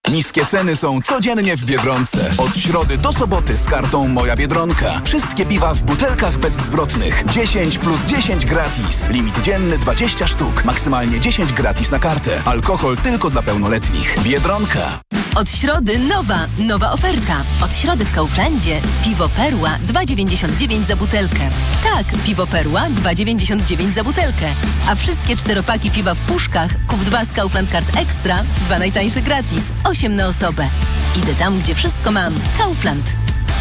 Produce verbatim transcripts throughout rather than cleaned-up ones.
Niskie ceny są codziennie w Biedronce. Od środy do soboty z kartą Moja Biedronka. Wszystkie piwa w butelkach bezzwrotnych. dziesięć plus dziesięć gratis. Limit dzienny dwadzieścia sztuk. Maksymalnie dziesięć gratis na kartę. Alkohol tylko dla pełnoletnich. Biedronka. Od środy nowa, nowa oferta. Od środy w Kauflandzie piwo Perła dwa dziewięćdziesiąt dziewięć za butelkę. Tak, piwo Perła dwa dziewięćdziesiąt dziewięć za butelkę. A wszystkie czteropaki piwa w puszkach kup dwa z Kaufland Card Extra, dwa najtańsze gratis, osiem na osobę. Idę tam, gdzie wszystko mam. Kaufland.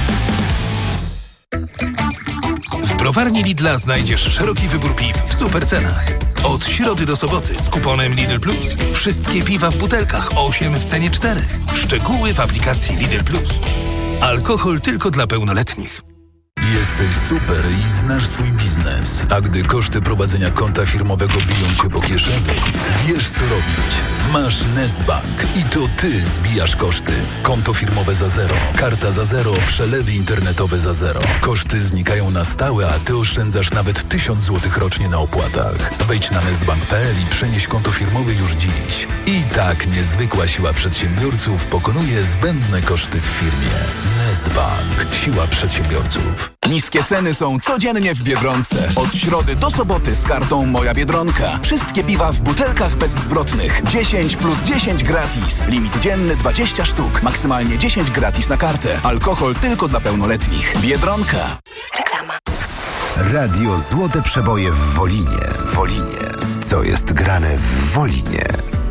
W browarni Lidla znajdziesz szeroki wybór piw w super cenach. Od środy do soboty z kuponem Lidl Plus. Wszystkie piwa w butelkach, osiem w cenie czterech. Szczegóły w aplikacji Lidl Plus. Alkohol tylko dla pełnoletnich. Jesteś super i znasz swój biznes. A gdy koszty prowadzenia konta firmowego biją cię po kieszeni, wiesz co robić. Masz Nestbank i to ty zbijasz koszty. Konto firmowe za zero, karta za zero, przelewy internetowe za zero. Koszty znikają na stałe, a ty oszczędzasz nawet tysiąc złotych rocznie na opłatach. Wejdź na nestbank kropka p l i przenieś konto firmowe już dziś. I tak niezwykła siła przedsiębiorców pokonuje zbędne koszty w firmie. Nestbank. Siła przedsiębiorców. Niskie ceny są codziennie w Biedronce. Od środy do soboty z kartą Moja Biedronka. Wszystkie piwa w butelkach bezzwrotnych. dziesięć plus dziesięć gratis. Limit dzienny dwadzieścia sztuk. Maksymalnie dziesięć gratis na kartę. Alkohol tylko dla pełnoletnich. Biedronka. Reklama. Radio Złote Przeboje w Wolinie. Wolinie. Co jest grane w Wolinie?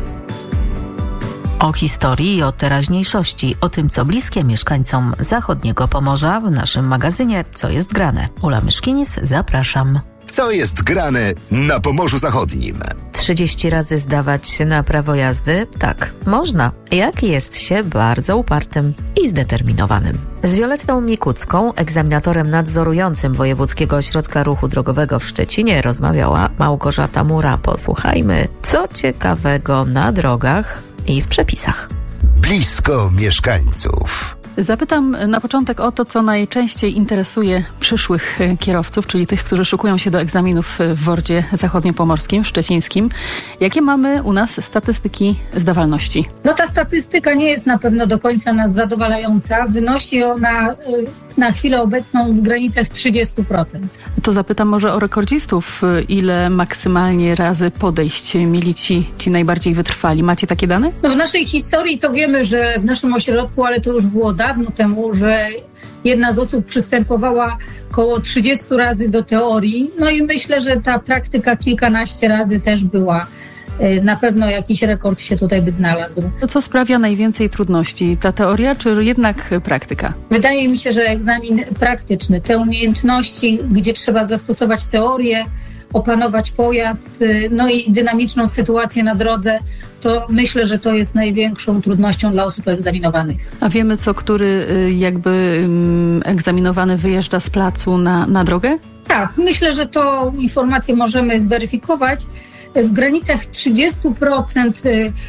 O historii i o teraźniejszości, o tym, co bliskie mieszkańcom zachodniego Pomorza w naszym magazynie Co jest grane. Ula Myszkinis, zapraszam. Co jest grane na Pomorzu Zachodnim? trzydzieści razy zdawać się na prawo jazdy? Tak, można, jak jest się bardzo upartym i zdeterminowanym. Z Violettą Mikucką, egzaminatorem nadzorującym Wojewódzkiego Ośrodka Ruchu Drogowego w Szczecinie, rozmawiała Małgorzata Mura. Posłuchajmy, co ciekawego na drogach i w przepisach. Blisko mieszkańców. Zapytam na początek o to, co najczęściej interesuje przyszłych kierowców, czyli tych, którzy szykują się do egzaminów w Wordzie Zachodniopomorskim, szczecińskim. Jakie mamy u nas statystyki zdawalności? No ta statystyka nie jest na pewno do końca nas zadowalająca. Wynosi ona na chwilę obecną w granicach trzydzieści procent. To zapytam może o rekordzistów. Ile maksymalnie razy podejść mieli ci, ci najbardziej wytrwali? Macie takie dane? No w naszej historii to wiemy, że w naszym ośrodku, ale to już było dawno temu, że jedna z osób przystępowała około trzydzieści razy do teorii. No i myślę, że ta praktyka kilkanaście razy też była. Na pewno jakiś rekord się tutaj by znalazł. To co sprawia najwięcej trudności? Ta teoria, czy jednak praktyka? Wydaje mi się, że egzamin praktyczny, te umiejętności, gdzie trzeba zastosować teorię, opanować pojazd, no i dynamiczną sytuację na drodze, to myślę, że to jest największą trudnością dla osób egzaminowanych. A wiemy, co który jakby egzaminowany wyjeżdża z placu na, na drogę? Tak, myślę, że to informację możemy zweryfikować. W granicach trzydzieści procent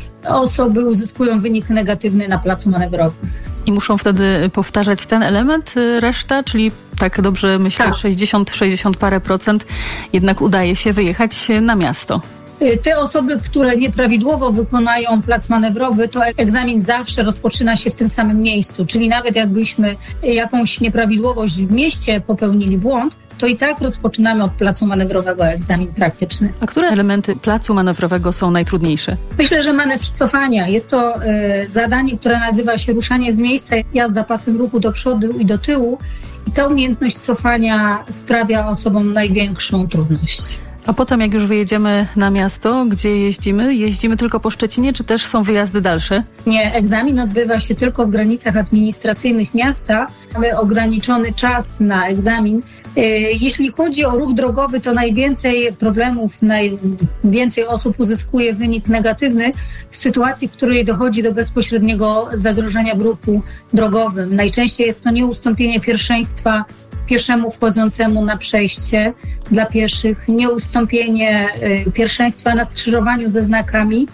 osoby uzyskują wynik negatywny na placu manewrowym. I muszą wtedy powtarzać ten element, reszta, czyli tak dobrze myślę, tak. sześćdziesiąt, sześćdziesiąt parę procent jednak udaje się wyjechać na miasto. Te osoby, które nieprawidłowo wykonają plac manewrowy, to egzamin zawsze rozpoczyna się w tym samym miejscu, czyli nawet jakbyśmy jakąś nieprawidłowość w mieście popełnili błąd, to i tak rozpoczynamy od placu manewrowego egzamin praktyczny. A które elementy placu manewrowego są najtrudniejsze? Myślę, że manewr cofania. Jest to y, zadanie, które nazywa się ruszanie z miejsca, jazda pasem ruchu do przodu i do tyłu. I ta umiejętność cofania sprawia osobom największą trudność. A potem jak już wyjedziemy na miasto, gdzie jeździmy? Jeździmy tylko po Szczecinie, czy też są wyjazdy dalsze? Nie, egzamin odbywa się tylko w granicach administracyjnych miasta. Mamy ograniczony czas na egzamin. Jeśli chodzi o ruch drogowy, to najwięcej problemów, najwięcej osób uzyskuje wynik negatywny w sytuacji, w której dochodzi do bezpośredniego zagrożenia w ruchu drogowym. Najczęściej jest to nieustąpienie pierwszeństwa pieszemu wchodzącemu na przejście dla pieszych, nieustąpienie pierwszeństwa na skrzyżowaniu ze znakami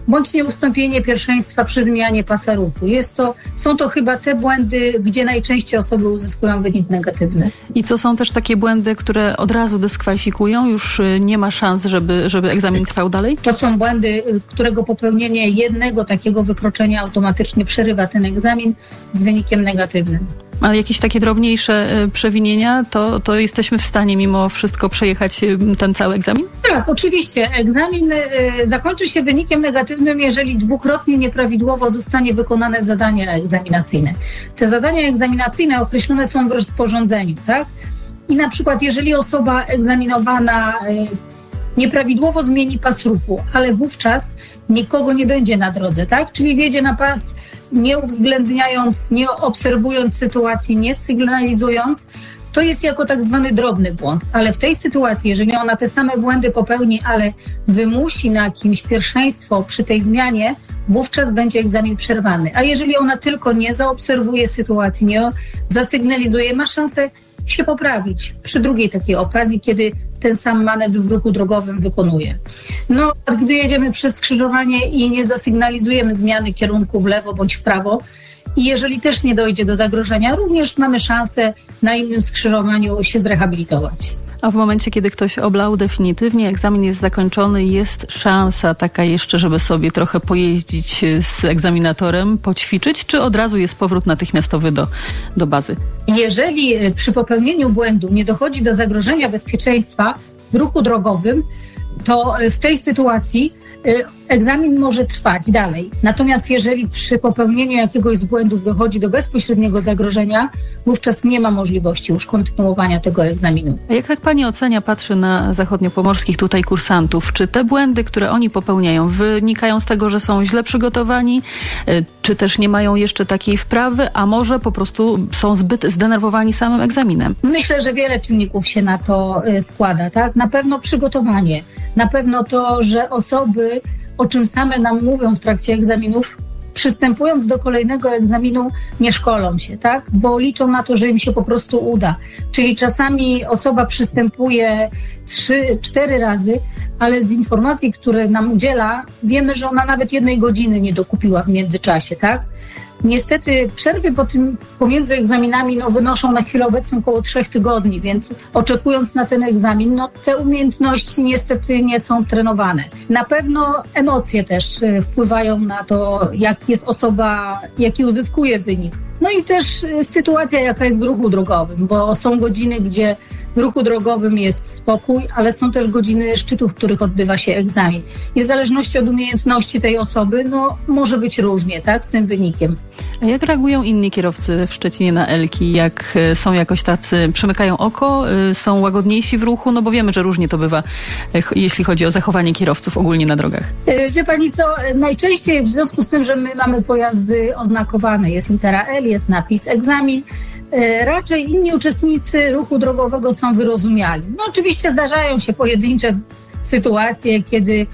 bądź nieustąpienie pierwszeństwa przy zmianie pasa ruchu. Jest to, są to chyba te błędy, gdzie najczęściej osoby uzyskują wynik negatywny. I to są też takie błędy, które od razu dyskwalifikują, już nie ma szans, żeby, żeby egzamin trwał dalej? To są błędy, którego popełnienie jednego takiego wykroczenia automatycznie przerywa ten egzamin z wynikiem negatywnym. Ale jakieś takie drobniejsze przewinienia, to, to jesteśmy w stanie mimo wszystko przejechać ten cały egzamin? Tak, oczywiście. Egzamin y, zakończy się wynikiem negatywnym, jeżeli dwukrotnie nieprawidłowo zostanie wykonane zadania egzaminacyjne. Te zadania egzaminacyjne określone są w rozporządzeniu, tak? I na przykład jeżeli osoba egzaminowana y, nieprawidłowo zmieni pas ruchu, ale wówczas nikogo nie będzie na drodze, tak? Czyli wjedzie na pas nie uwzględniając, nie obserwując sytuacji, nie sygnalizując, to jest jako tak zwany drobny błąd. Ale w tej sytuacji, jeżeli ona te same błędy popełni, ale wymusi na kimś pierwszeństwo przy tej zmianie, wówczas będzie egzamin przerwany. A jeżeli ona tylko nie zaobserwuje sytuacji, nie zasygnalizuje, ma szansę się poprawić przy drugiej takiej okazji, kiedy ten sam manewr w ruchu drogowym wykonuje. No, gdy jedziemy przez skrzyżowanie i nie zasygnalizujemy zmiany kierunku w lewo bądź w prawo, i jeżeli też nie dojdzie do zagrożenia, również mamy szansę na innym skrzyżowaniu się zrehabilitować. A w momencie, kiedy ktoś oblał definitywnie, egzamin jest zakończony, jest szansa taka jeszcze, żeby sobie trochę pojeździć z egzaminatorem, poćwiczyć, czy od razu jest powrót natychmiastowy do, do bazy? Jeżeli przy popełnieniu błędu nie dochodzi do zagrożenia bezpieczeństwa w ruchu drogowym, to w tej sytuacji egzamin może trwać dalej. Natomiast jeżeli przy popełnieniu jakiegoś z błędów dochodzi do bezpośredniego zagrożenia, wówczas nie ma możliwości już kontynuowania tego egzaminu. A jak tak pani ocenia, patrzy na zachodniopomorskich tutaj kursantów, czy te błędy, które oni popełniają, wynikają z tego, że są źle przygotowani, czy też nie mają jeszcze takiej wprawy, a może po prostu są zbyt zdenerwowani samym egzaminem? Myślę, że wiele czynników się na to składa, tak? Na pewno przygotowanie, na pewno to, że osoby, o czym same nam mówią w trakcie egzaminów, przystępując do kolejnego egzaminu, nie szkolą się, tak? Bo liczą na to, że im się po prostu uda. Czyli czasami osoba przystępuje trzy, cztery razy, ale z informacji, które nam udziela, wiemy, że ona nawet jednej godziny nie dokupiła w międzyczasie, tak? Niestety przerwy po tym, pomiędzy egzaminami no, wynoszą na chwilę obecną około trzech tygodni, więc oczekując na ten egzamin, no, te umiejętności niestety nie są trenowane. Na pewno emocje też wpływają na to, jak jest osoba, jaki uzyskuje wynik. No i też sytuacja, jaka jest w ruchu drogowym, bo są godziny, gdzie w ruchu drogowym jest spokój, ale są też godziny szczytów, w których odbywa się egzamin. I w zależności od umiejętności tej osoby, no może być różnie, tak, z tym wynikiem. A jak reagują inni kierowcy w Szczecinie na Elki? Jak są jakoś tacy, przymykają oko, są łagodniejsi w ruchu? No bo wiemy, że różnie to bywa, jeśli chodzi o zachowanie kierowców ogólnie na drogach. Wie pani co, najczęściej w związku z tym, że my mamy pojazdy oznakowane, jest litera L, jest napis egzamin, raczej inni uczestnicy ruchu drogowego są wyrozumiali. No oczywiście zdarzają się pojedyncze sytuacje, kiedy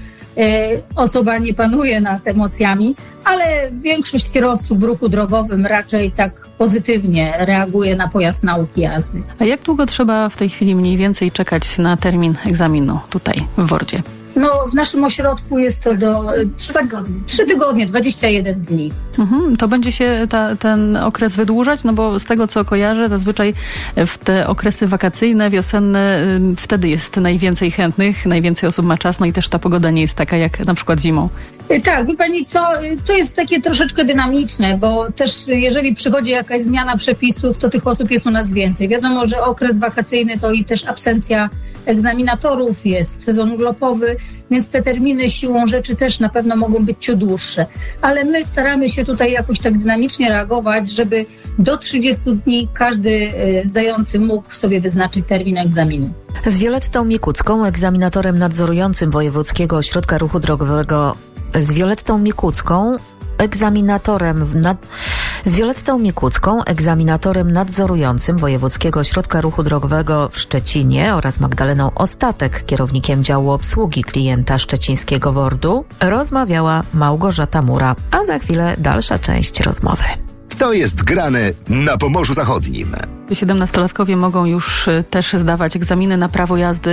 osoba nie panuje nad emocjami, ale większość kierowców w ruchu drogowym raczej tak pozytywnie reaguje na pojazd nauki jazdy. A jak długo trzeba w tej chwili mniej więcej czekać na termin egzaminu tutaj w Wordzie? No, w naszym ośrodku jest to do trzy tygodnie, trzy tygodnie, dwadzieścia jeden dni. Mhm, to będzie się ta, ten okres wydłużać? No bo z tego, co kojarzę, zazwyczaj w te okresy wakacyjne, wiosenne, wtedy jest najwięcej chętnych, najwięcej osób ma czas, no i też ta pogoda nie jest taka jak na przykład zimą. Tak, wie pani co, to jest takie troszeczkę dynamiczne, bo też jeżeli przychodzi jakaś zmiana przepisów, to tych osób jest u nas więcej. Wiadomo, że okres wakacyjny to i też absencja egzaminatorów, jest sezon urlopowy, więc te terminy siłą rzeczy też na pewno mogą być ciut dłuższe. Ale my staramy się tutaj jakoś tak dynamicznie reagować, żeby do trzydziestu dni każdy zdający mógł sobie wyznaczyć termin egzaminu. Z Violettą Mikucką, egzaminatorem nadzorującym Wojewódzkiego Ośrodka Ruchu Drogowego Z Violettą Mikucką, egzaminatorem w nad... z Violettą Mikucką, egzaminatorem nadzorującym Wojewódzkiego Ośrodka Ruchu Drogowego w Szczecinie oraz Magdaleną Ostatek, kierownikiem działu obsługi klienta szczecińskiego Wordu, rozmawiała Małgorzata Mura. A za chwilę dalsza część rozmowy. Co jest grane na Pomorzu Zachodnim? siedemnastolatkowie mogą już też zdawać egzaminy na prawo jazdy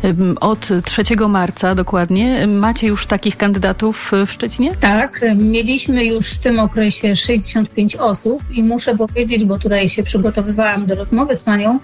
od trzeciego marca dokładnie. Macie już takich kandydatów w Szczecinie? Tak, mieliśmy już w tym okresie sześćdziesiąt pięć osób i muszę powiedzieć, bo tutaj się przygotowywałam do rozmowy z panią,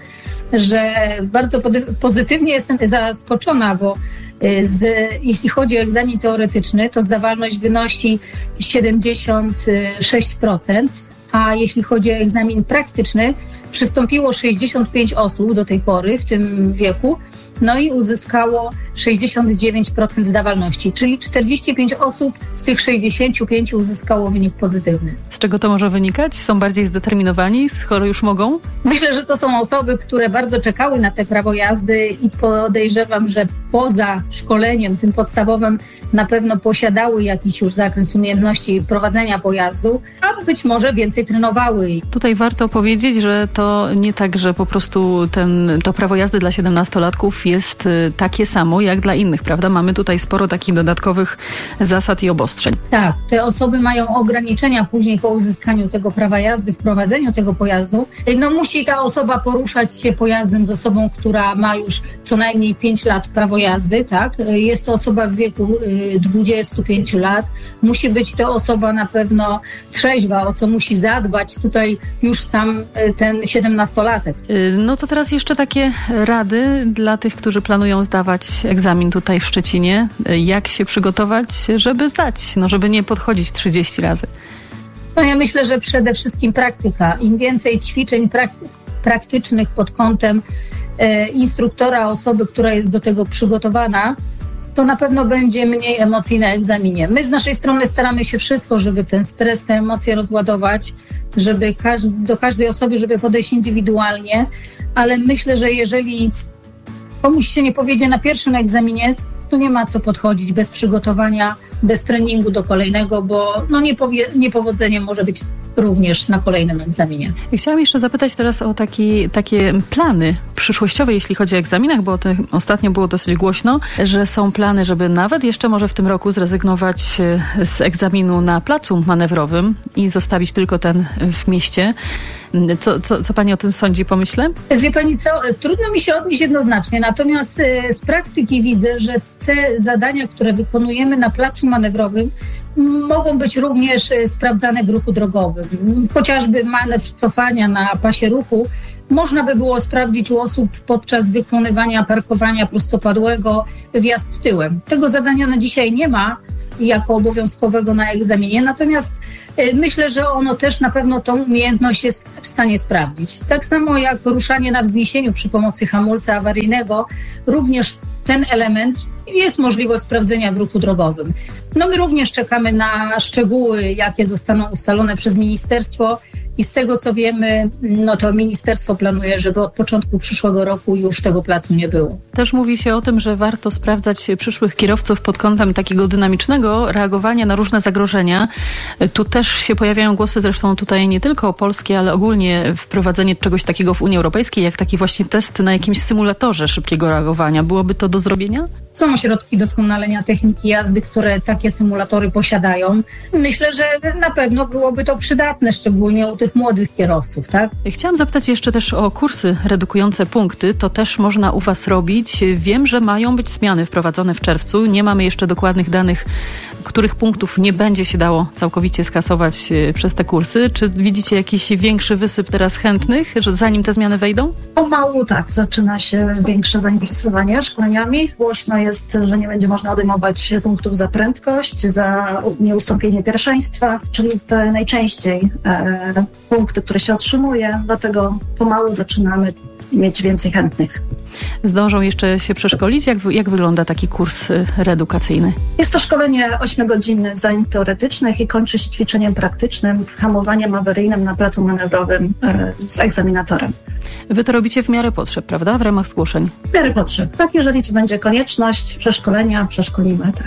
że bardzo pozytywnie jestem zaskoczona, bo z, jeśli chodzi o egzamin teoretyczny, to zdawalność wynosi siedemdziesiąt sześć procent, a jeśli chodzi o egzamin praktyczny, przystąpiło sześćdziesiąt pięć osób do tej pory w tym wieku, no i uzyskało sześćdziesiąt dziewięć procent zdawalności, czyli czterdzieści pięć osób z tych sześćdziesięciu pięciu uzyskało wynik pozytywny. Z czego to może wynikać? Są bardziej zdeterminowani, skoro już mogą? Myślę, że to są osoby, które bardzo czekały na te prawo jazdy i podejrzewam, że poza szkoleniem tym podstawowym na pewno posiadały jakiś już zakres umiejętności prowadzenia pojazdu, a być może więcej trenowały. Tutaj warto powiedzieć, że to nie tak, że po prostu ten, to prawo jazdy dla siedemnastolatków jest takie samo jak dla innych, prawda? Mamy tutaj sporo takich dodatkowych zasad i obostrzeń. Tak, te osoby mają ograniczenia później po uzyskaniu tego prawa jazdy, w prowadzeniu tego pojazdu. No musi ta osoba poruszać się pojazdem z osobą, która ma już co najmniej pięć lat prawo jazdy, tak? Jest to osoba w wieku dwudziestu pięciu lat. Musi być to osoba na pewno trzeźwa, o co musi zadbać tutaj już sam ten siedemnastolatek. No to teraz jeszcze takie rady dla tych, którzy planują zdawać egzamin tutaj w Szczecinie. Jak się przygotować, żeby zdać? No żeby nie podchodzić trzydzieści razy. No ja myślę, że przede wszystkim praktyka. Im więcej ćwiczeń prak- praktycznych pod kątem e, instruktora, osoby, która jest do tego przygotowana, to na pewno będzie mniej emocji na egzaminie. My z naszej strony staramy się wszystko, żeby ten stres, te emocje rozładować, żeby każ- do każdej osoby, żeby podejść indywidualnie, ale myślę, że jeżeli komuś się nie powiedzie na pierwszym egzaminie, to nie ma co podchodzić bez przygotowania, bez treningu do kolejnego, bo no niepowie- niepowodzenie może być również na kolejnym egzaminie. I chciałam jeszcze zapytać teraz o taki, takie plany przyszłościowe, jeśli chodzi o egzaminach, bo o tym ostatnio było dosyć głośno, że są plany, żeby nawet jeszcze może w tym roku zrezygnować z egzaminu na placu manewrowym i zostawić tylko ten w mieście. Co, co, co pani o tym sądzi, pomyślę? Wie pani co, trudno mi się odnieść jednoznacznie, natomiast z praktyki widzę, że te zadania, które wykonujemy na placu manewrowym, mogą być również sprawdzane w ruchu drogowym. Chociażby manewr cofania na pasie ruchu można by było sprawdzić u osób podczas wykonywania parkowania prostopadłego, wjazd tyłem. Tego zadania na dzisiaj nie ma jako obowiązkowego na egzaminie, natomiast myślę, że ono też na pewno tą umiejętność jest w stanie sprawdzić. Tak samo jak ruszanie na wzniesieniu przy pomocy hamulca awaryjnego, również ten element jest możliwość sprawdzenia w ruchu drogowym. No my również czekamy na szczegóły, jakie zostaną ustalone przez ministerstwo i z tego co wiemy, no to ministerstwo planuje, żeby od początku przyszłego roku już tego placu nie było. Też mówi się o tym, że warto sprawdzać przyszłych kierowców pod kątem takiego dynamicznego reagowania na różne zagrożenia. Tu też się pojawiają głosy, zresztą tutaj nie tylko polskie, ale ogólnie wprowadzenie czegoś takiego w Unii Europejskiej, jak taki właśnie test na jakimś symulatorze szybkiego reagowania. Byłoby to do zrobienia? Są ośrodki doskonalenia techniki jazdy, które takie symulatory posiadają. Myślę, że na pewno byłoby to przydatne, szczególnie u tych młodych kierowców, tak? Chciałam zapytać jeszcze też o kursy redukujące punkty. To też można u was robić. Wiem, że mają być zmiany wprowadzone w czerwcu. Nie mamy jeszcze dokładnych danych, których punktów nie będzie się dało całkowicie skasować przez te kursy. Czy widzicie jakiś większy wysyp teraz chętnych, że zanim te zmiany wejdą? Pomału tak, zaczyna się większe zainteresowanie szkoleniami. Głośno jest, że nie będzie można odejmować punktów za prędkość, za nieustąpienie pierwszeństwa, czyli te najczęściej e, punkty, które się otrzymuje, dlatego pomału zaczynamy mieć więcej chętnych. Zdążą jeszcze się przeszkolić? Jak, jak wygląda taki kurs reedukacyjny? Jest to szkolenie ośmiogodzinne zajęć teoretycznych i kończy się ćwiczeniem praktycznym, hamowaniem awaryjnym na placu manewrowym e, z egzaminatorem. Wy to robicie w miarę potrzeb, prawda? W ramach zgłoszeń? W miarę potrzeb. Tak, jeżeli będzie konieczność przeszkolenia, przeszkolimy, tak.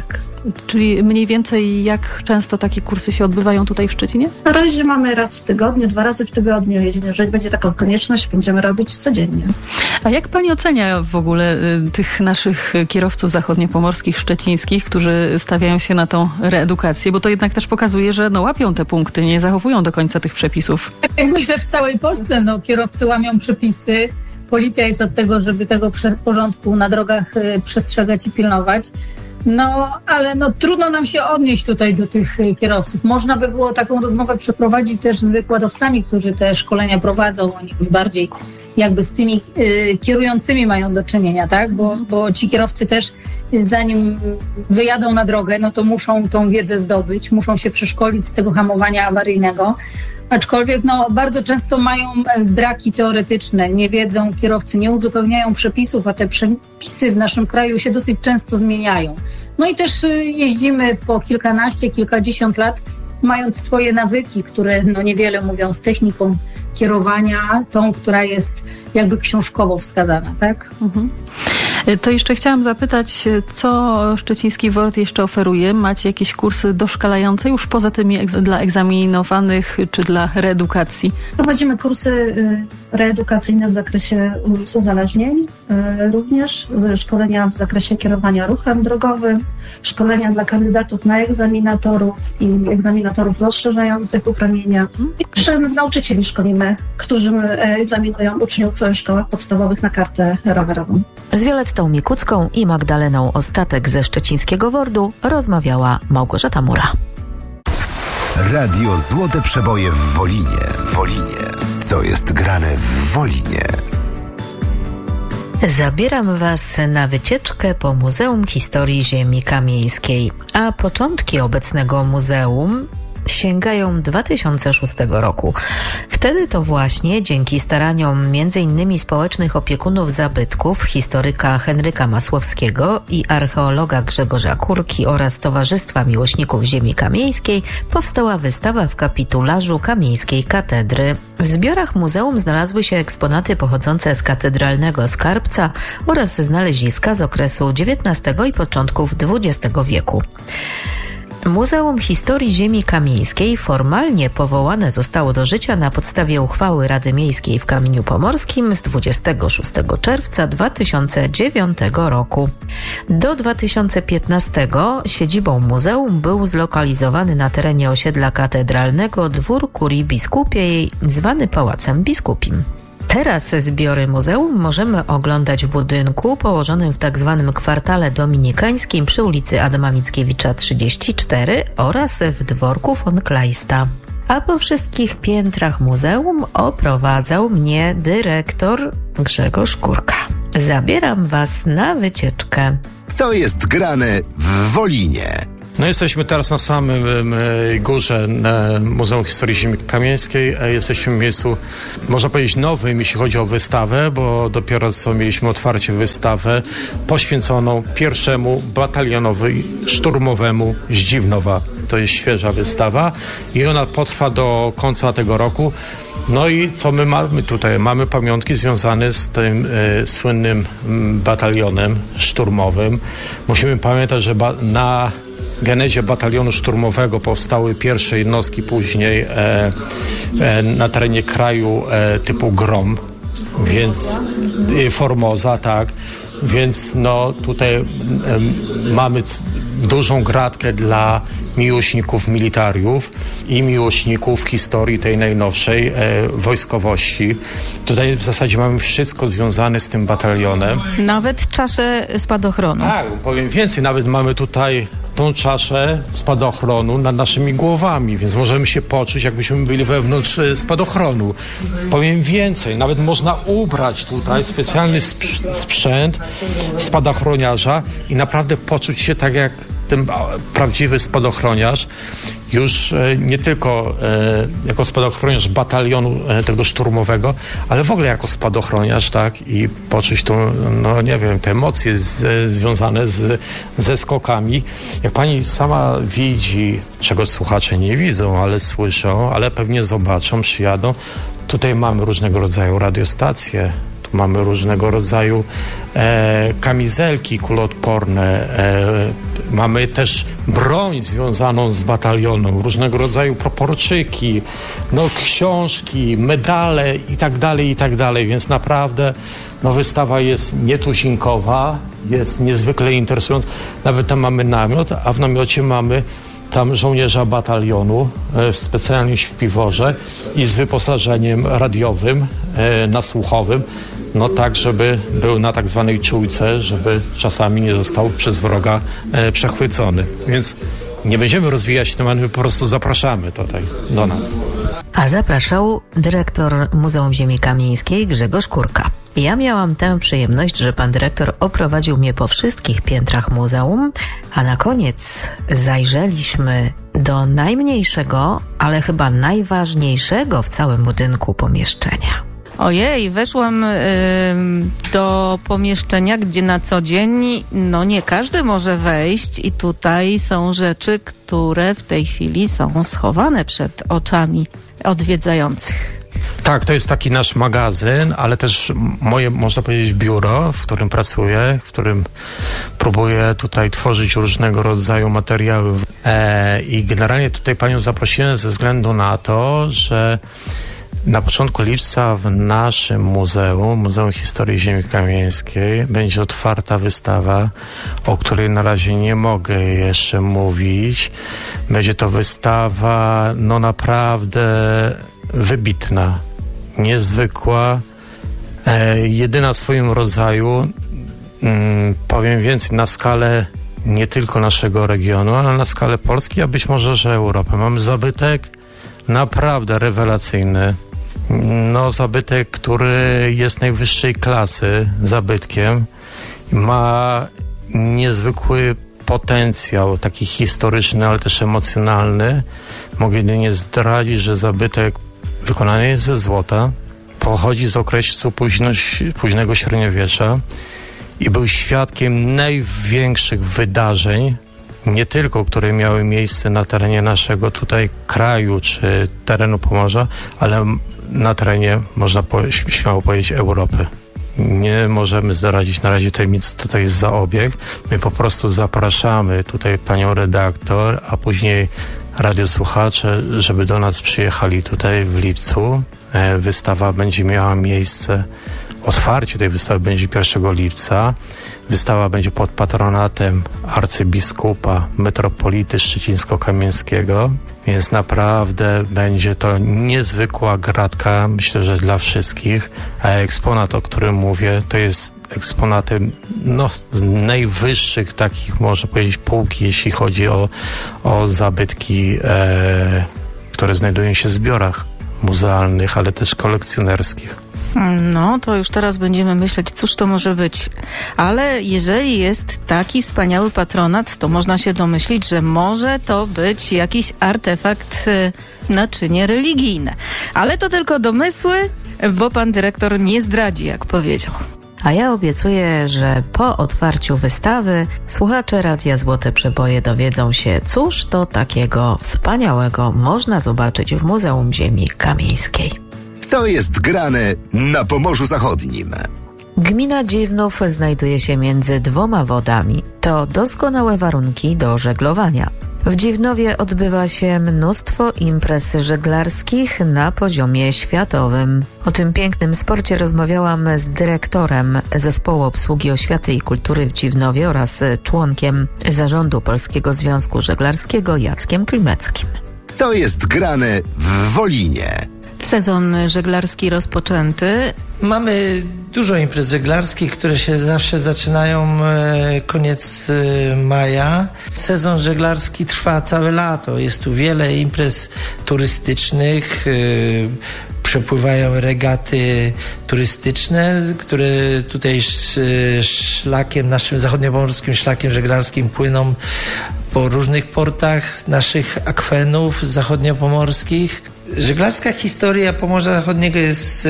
Czyli mniej więcej jak często takie kursy się odbywają tutaj w Szczecinie? Na razie mamy raz w tygodniu, dwa razy w tygodniu. Jeżeli będzie taką konieczność, będziemy robić codziennie. A jak pani ocenia w ogóle y, tych naszych kierowców zachodniopomorskich, szczecińskich, którzy stawiają się na tą reedukację? Bo to jednak też pokazuje, że no, łapią te punkty, nie zachowują do końca tych przepisów. Jak myślę, w całej Polsce no, kierowcy łamią przepisy. Policja jest od tego, żeby tego porządku na drogach y, przestrzegać i pilnować. No, ale no, trudno nam się odnieść tutaj do tych y, kierowców. Można by było taką rozmowę przeprowadzić też z wykładowcami, którzy te szkolenia prowadzą. Oni już bardziej jakby z tymi y, kierującymi mają do czynienia, tak? Bo, bo ci kierowcy też y, zanim wyjadą na drogę, no to muszą tą wiedzę zdobyć, muszą się przeszkolić z tego hamowania awaryjnego. Aczkolwiek no, bardzo często mają braki teoretyczne, nie wiedzą kierowcy, nie uzupełniają przepisów, a te przepisy w naszym kraju się dosyć często zmieniają. No i też jeździmy po kilkanaście, kilkadziesiąt lat, mając swoje nawyki, które no, niewiele mówią z techniką kierowania, tą, która jest jakby książkowo wskazana, tak? Mhm. To jeszcze chciałam zapytać, co Szczeciński W O R D jeszcze oferuje? Macie jakieś kursy doszkalające już poza tymi egz- dla egzaminowanych czy dla reedukacji? Prowadzimy kursy y, reedukacyjne w zakresie uzależnień, y, również szkolenia w zakresie kierowania ruchem drogowym, szkolenia dla kandydatów na egzaminatorów i egzaminatorów rozszerzających uprawnienia. I jeszcze nauczycieli szkolimy, którzy egzaminują uczniów w szkołach podstawowych na kartę rowerową. Z Violettą Mikucką i Magdaleną Ostatek ze Szczecińskiego W O R D-u rozmawiała Małgorzata Mura. Radio Złote Przeboje w Wolinie. Wolinie. Co jest grane w Wolinie? Zabieram Was na wycieczkę po Muzeum Historii Ziemi Kamieńskiej, a początki obecnego muzeum sięgają dwa tysiące szóstego roku. Wtedy to właśnie dzięki staraniom między innymi społecznych opiekunów zabytków, historyka Henryka Masłowskiego i archeologa Grzegorza Kurki oraz Towarzystwa Miłośników Ziemi Kamieńskiej powstała wystawa w kapitularzu Kamieńskiej Katedry. W zbiorach muzeum znalazły się eksponaty pochodzące z katedralnego skarbca oraz znaleziska z okresu dziewiętnastego i początków dwudziestego wieku. Muzeum Historii Ziemi Kamieńskiej formalnie powołane zostało do życia na podstawie uchwały Rady Miejskiej w Kamieniu Pomorskim z dwudziestego szóstego czerwca dwa tysiące dziewiątego roku. Do dwa tysiące piętnastego siedzibą muzeum był zlokalizowany na terenie osiedla katedralnego dwór kurii biskupiej, zwany Pałacem Biskupim. Teraz zbiory muzeum możemy oglądać w budynku położonym w tak zwanym kwartale dominikańskim przy ulicy Adama Mickiewicza trzydzieści cztery oraz w dworku von Kleista. A po wszystkich piętrach muzeum oprowadzał mnie dyrektor Grzegorz Kurka. Zabieram Was na wycieczkę. Co jest grane w Wolinie? No jesteśmy teraz na samym e, górze e, Muzeum Historii Ziemi Kamieńskiej. E, jesteśmy w miejscu, można powiedzieć, nowym, jeśli chodzi o wystawę, bo dopiero co mieliśmy otwarcie wystawę poświęconą pierwszemu batalionowi szturmowemu z Dziwnowa. To jest świeża wystawa i ona potrwa do końca tego roku. No i co my mamy tutaj? Mamy pamiątki związane z tym e, słynnym m, batalionem szturmowym. Musimy pamiętać, że ba- na genezie batalionu szturmowego powstały pierwsze jednostki później e, e, na terenie kraju e, typu Grom, więc e, Formosa, tak, więc no tutaj e, mamy c- dużą gratkę dla miłośników militariów i miłośników historii tej najnowszej e, wojskowości. Tutaj w zasadzie mamy wszystko związane z tym batalionem. Nawet czaszę spadochronu. Tak, powiem więcej, nawet mamy tutaj tą czaszę spadochronu nad naszymi głowami, więc możemy się poczuć, jakbyśmy byli wewnątrz spadochronu. Powiem więcej, nawet można ubrać tutaj specjalny sprz- sprzęt spadochroniarza i naprawdę poczuć się tak jak ten prawdziwy spadochroniarz, już e, nie tylko e, jako spadochroniarz batalionu e, tego szturmowego, ale w ogóle jako spadochroniarz, tak, i poczuć tą, no nie wiem, te emocje z, związane z, ze skokami. Jak pani sama widzi, czego słuchacze nie widzą, ale słyszą, ale pewnie zobaczą, przyjadą, tutaj mamy różnego rodzaju radiostacje. mamy różnego rodzaju e, kamizelki kuloodporne, e, mamy też broń związaną z batalionem, różnego rodzaju proporczyki, no, książki, medale i tak dalej, i tak dalej, więc naprawdę no, wystawa jest nietuzinkowa, jest niezwykle interesująca. Nawet tam mamy namiot, a w namiocie mamy tam żołnierza batalionu e, w specjalnym śpiworze i z wyposażeniem radiowym, e, nasłuchowym, no tak, żeby był na tak zwanej czujce, żeby czasami nie został przez wroga e, przechwycony. Więc nie będziemy rozwijać tematu, my po prostu zapraszamy tutaj do nas. A zapraszał dyrektor Muzeum Ziemi Kamieńskiej Grzegorz Kurka. Ja miałam tę przyjemność, że pan dyrektor oprowadził mnie po wszystkich piętrach muzeum, a na koniec zajrzeliśmy do najmniejszego, ale chyba najważniejszego w całym budynku pomieszczenia. Ojej, weszłam y, do pomieszczenia, gdzie na co dzień no nie każdy może wejść i tutaj są rzeczy, które w tej chwili są schowane przed oczami odwiedzających. Tak, to jest taki nasz magazyn, ale też moje, można powiedzieć, biuro, w którym pracuję, w którym próbuję tutaj tworzyć różnego rodzaju materiały. E, I generalnie tutaj panią zaprosiłem ze względu na to, że na początku lipca w naszym muzeum, Muzeum Historii Ziemi Kamieńskiej, będzie otwarta wystawa, o której na razie nie mogę jeszcze mówić. Będzie to wystawa, no naprawdę wybitna, niezwykła, e, jedyna w swoim rodzaju, mm, powiem więcej, na skalę nie tylko naszego regionu, ale na skalę Polski, a być może, że Europy. Mamy zabytek naprawdę rewelacyjny. No, zabytek, który jest najwyższej klasy zabytkiem. Ma niezwykły potencjał, taki historyczny, ale też emocjonalny. Mogę jedynie zdradzić, że zabytek wykonany jest ze złota, pochodzi z okresu późno, późnego średniowiecza i był świadkiem największych wydarzeń, nie tylko, które miały miejsce na terenie naszego tutaj kraju czy terenu Pomorza, ale na terenie, można po, śmiało powiedzieć, Europy. Nie możemy zdradzić na razie tajemnicy, co to jest za obiekt. My po prostu zapraszamy tutaj panią redaktor, a później radiosłuchacze, żeby do nas przyjechali tutaj w lipcu. Wystawa będzie miała miejsce, otwarcie tej wystawy będzie pierwszego lipca. Wystawa będzie pod patronatem arcybiskupa metropolity szczecińsko-kamieńskiego, więc naprawdę będzie to niezwykła gratka, myślę, że dla wszystkich. A eksponat, o którym mówię, to jest eksponatem no, z najwyższych takich, można powiedzieć, półki, jeśli chodzi o, o zabytki, e, które znajdują się w zbiorach muzealnych, ale też kolekcjonerskich. No, to już teraz będziemy myśleć, cóż to może być. Ale jeżeli jest taki wspaniały patronat, to można się domyślić, że może to być jakiś artefakt, naczynie religijne. Ale to tylko domysły, bo pan dyrektor nie zdradzi, jak powiedział. A ja obiecuję, że po otwarciu wystawy słuchacze Radia Złote Przeboje dowiedzą się, cóż to takiego wspaniałego można zobaczyć w Muzeum Ziemi Kamieńskiej. Co jest grane na Pomorzu Zachodnim? Gmina Dziwnów znajduje się między dwoma wodami. To doskonałe warunki do żeglowania. W Dziwnowie odbywa się mnóstwo imprez żeglarskich na poziomie światowym. O tym pięknym sporcie rozmawiałam z dyrektorem Zespołu Obsługi Oświaty i Kultury w Dziwnowie oraz członkiem Zarządu Polskiego Związku Żeglarskiego Jackiem Klimeckim. Co jest grane w Wolinie? Sezon żeglarski rozpoczęty. Mamy dużo imprez żeglarskich, które się zawsze zaczynają e, koniec e, maja. Sezon żeglarski trwa całe lato. Jest tu wiele imprez turystycznych. E, przepływają regaty turystyczne, które tutaj szlakiem, naszym zachodniopomorskim szlakiem żeglarskim płyną po różnych portach naszych akwenów zachodniopomorskich. Żeglarska historia Pomorza Zachodniego jest e,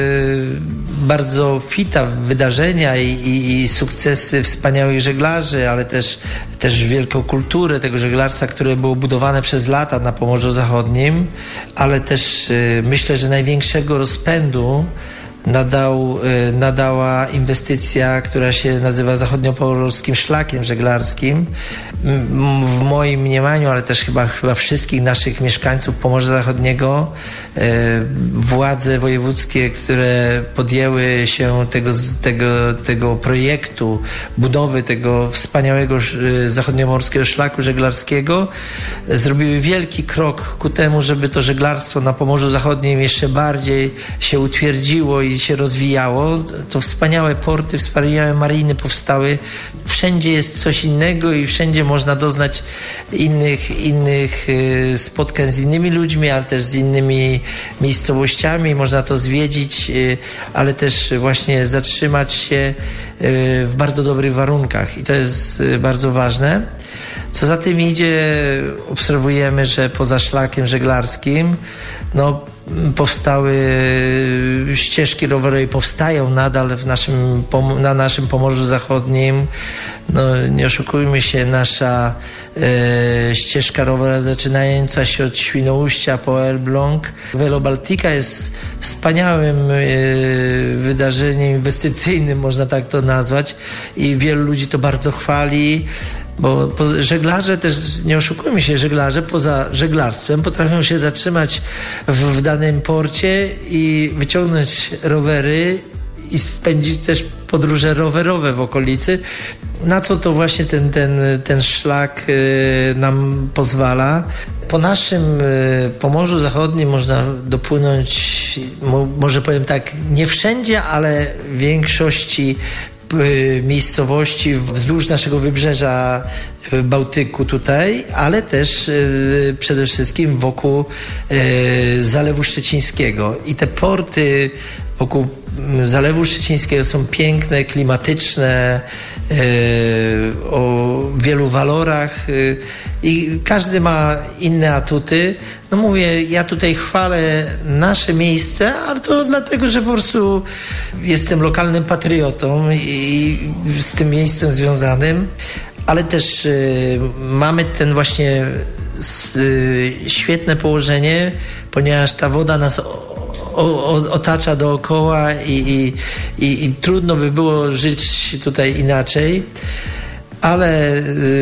bardzo fita, wydarzenia i, i, i sukcesy wspaniałych żeglarzy, ale też, też wielką kulturę tego żeglarstwa, które było budowane przez lata na Pomorzu Zachodnim, ale też e, myślę, że największego rozpędu nadał, nadała inwestycja, która się nazywa Zachodniopomorskim Szlakiem Żeglarskim. W moim mniemaniu, ale też chyba, chyba wszystkich naszych mieszkańców Pomorza Zachodniego, władze wojewódzkie, które podjęły się tego, tego, tego projektu budowy tego wspaniałego zachodniomorskiego szlaku żeglarskiego, zrobiły wielki krok ku temu, żeby to żeglarstwo na Pomorzu Zachodnim jeszcze bardziej się utwierdziło i się rozwijało. To wspaniałe porty, wspaniałe mariny powstały. Wszędzie jest coś innego i wszędzie można doznać innych, innych spotkań z innymi ludźmi, ale też z innymi miejscowościami. Można to zwiedzić, ale też właśnie zatrzymać się w bardzo dobrych warunkach i to jest bardzo ważne. Co za tym idzie, obserwujemy, że poza szlakiem żeglarskim no, powstały ścieżki rowerowe i powstają nadal w naszym, na naszym Pomorzu Zachodnim. No, nie oszukujmy się, nasza e, ścieżka rowerowa zaczynająca się od Świnoujścia po Elbląg. Velo Baltica jest wspaniałym e, wydarzeniem inwestycyjnym, można tak to nazwać, i wielu ludzi to bardzo chwali. Bo żeglarze też, nie oszukujmy się, żeglarze poza żeglarstwem potrafią się zatrzymać w, w danym porcie i wyciągnąć rowery i spędzić też podróże rowerowe w okolicy, na co to właśnie ten, ten, ten szlak y, nam pozwala. Po naszym y, Pomorzu Zachodnim można dopłynąć, mo, może powiem tak, nie wszędzie, ale w większości miejscowości wzdłuż naszego wybrzeża Bałtyku tutaj, ale też y, przede wszystkim wokół y, Zalewu Szczecińskiego. I te porty wokół Zalewu Szczecińskiego są piękne, klimatyczne, y, o wielu walorach y, i każdy ma inne atuty. No mówię, ja tutaj chwalę nasze miejsce, ale to dlatego, że po prostu jestem lokalnym patriotą i z tym miejscem związanym, ale też y, mamy ten właśnie y, świetne położenie, ponieważ ta woda nas o, o, otacza dookoła i, i, i, i trudno by było żyć tutaj inaczej. Ale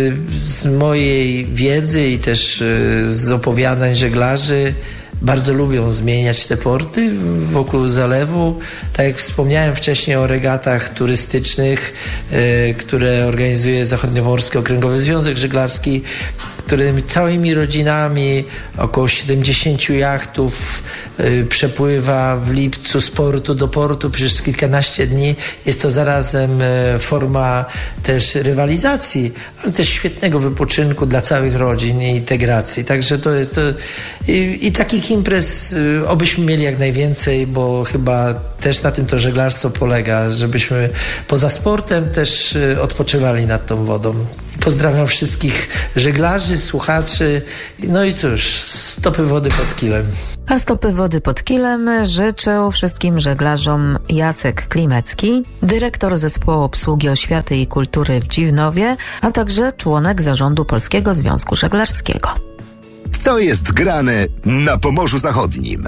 z mojej wiedzy i też z opowiadań żeglarzy bardzo lubią zmieniać te porty wokół zalewu. Tak jak wspomniałem wcześniej o regatach turystycznych, które organizuje Zachodniomorski Okręgowy Związek Żeglarski, którymi całymi rodzinami, około siedemdziesięciu jachtów y, przepływa w lipcu z portu do portu przez kilkanaście dni. Jest to zarazem y, forma też rywalizacji, ale też świetnego wypoczynku dla całych rodzin i integracji. Także to jest to i, i takich imprez y, obyśmy mieli jak najwięcej, bo chyba też na tym to żeglarstwo polega, żebyśmy poza sportem też y, odpoczywali nad tą wodą. Pozdrawiam wszystkich żeglarzy, słuchaczy. No i cóż, stopy wody pod kilem. A stopy wody pod kilem życzył wszystkim żeglarzom Jacek Klimecki, dyrektor Zespołu Obsługi Oświaty i Kultury w Dziwnowie, a także członek zarządu Polskiego Związku Żeglarskiego. Co jest grane na Pomorzu Zachodnim?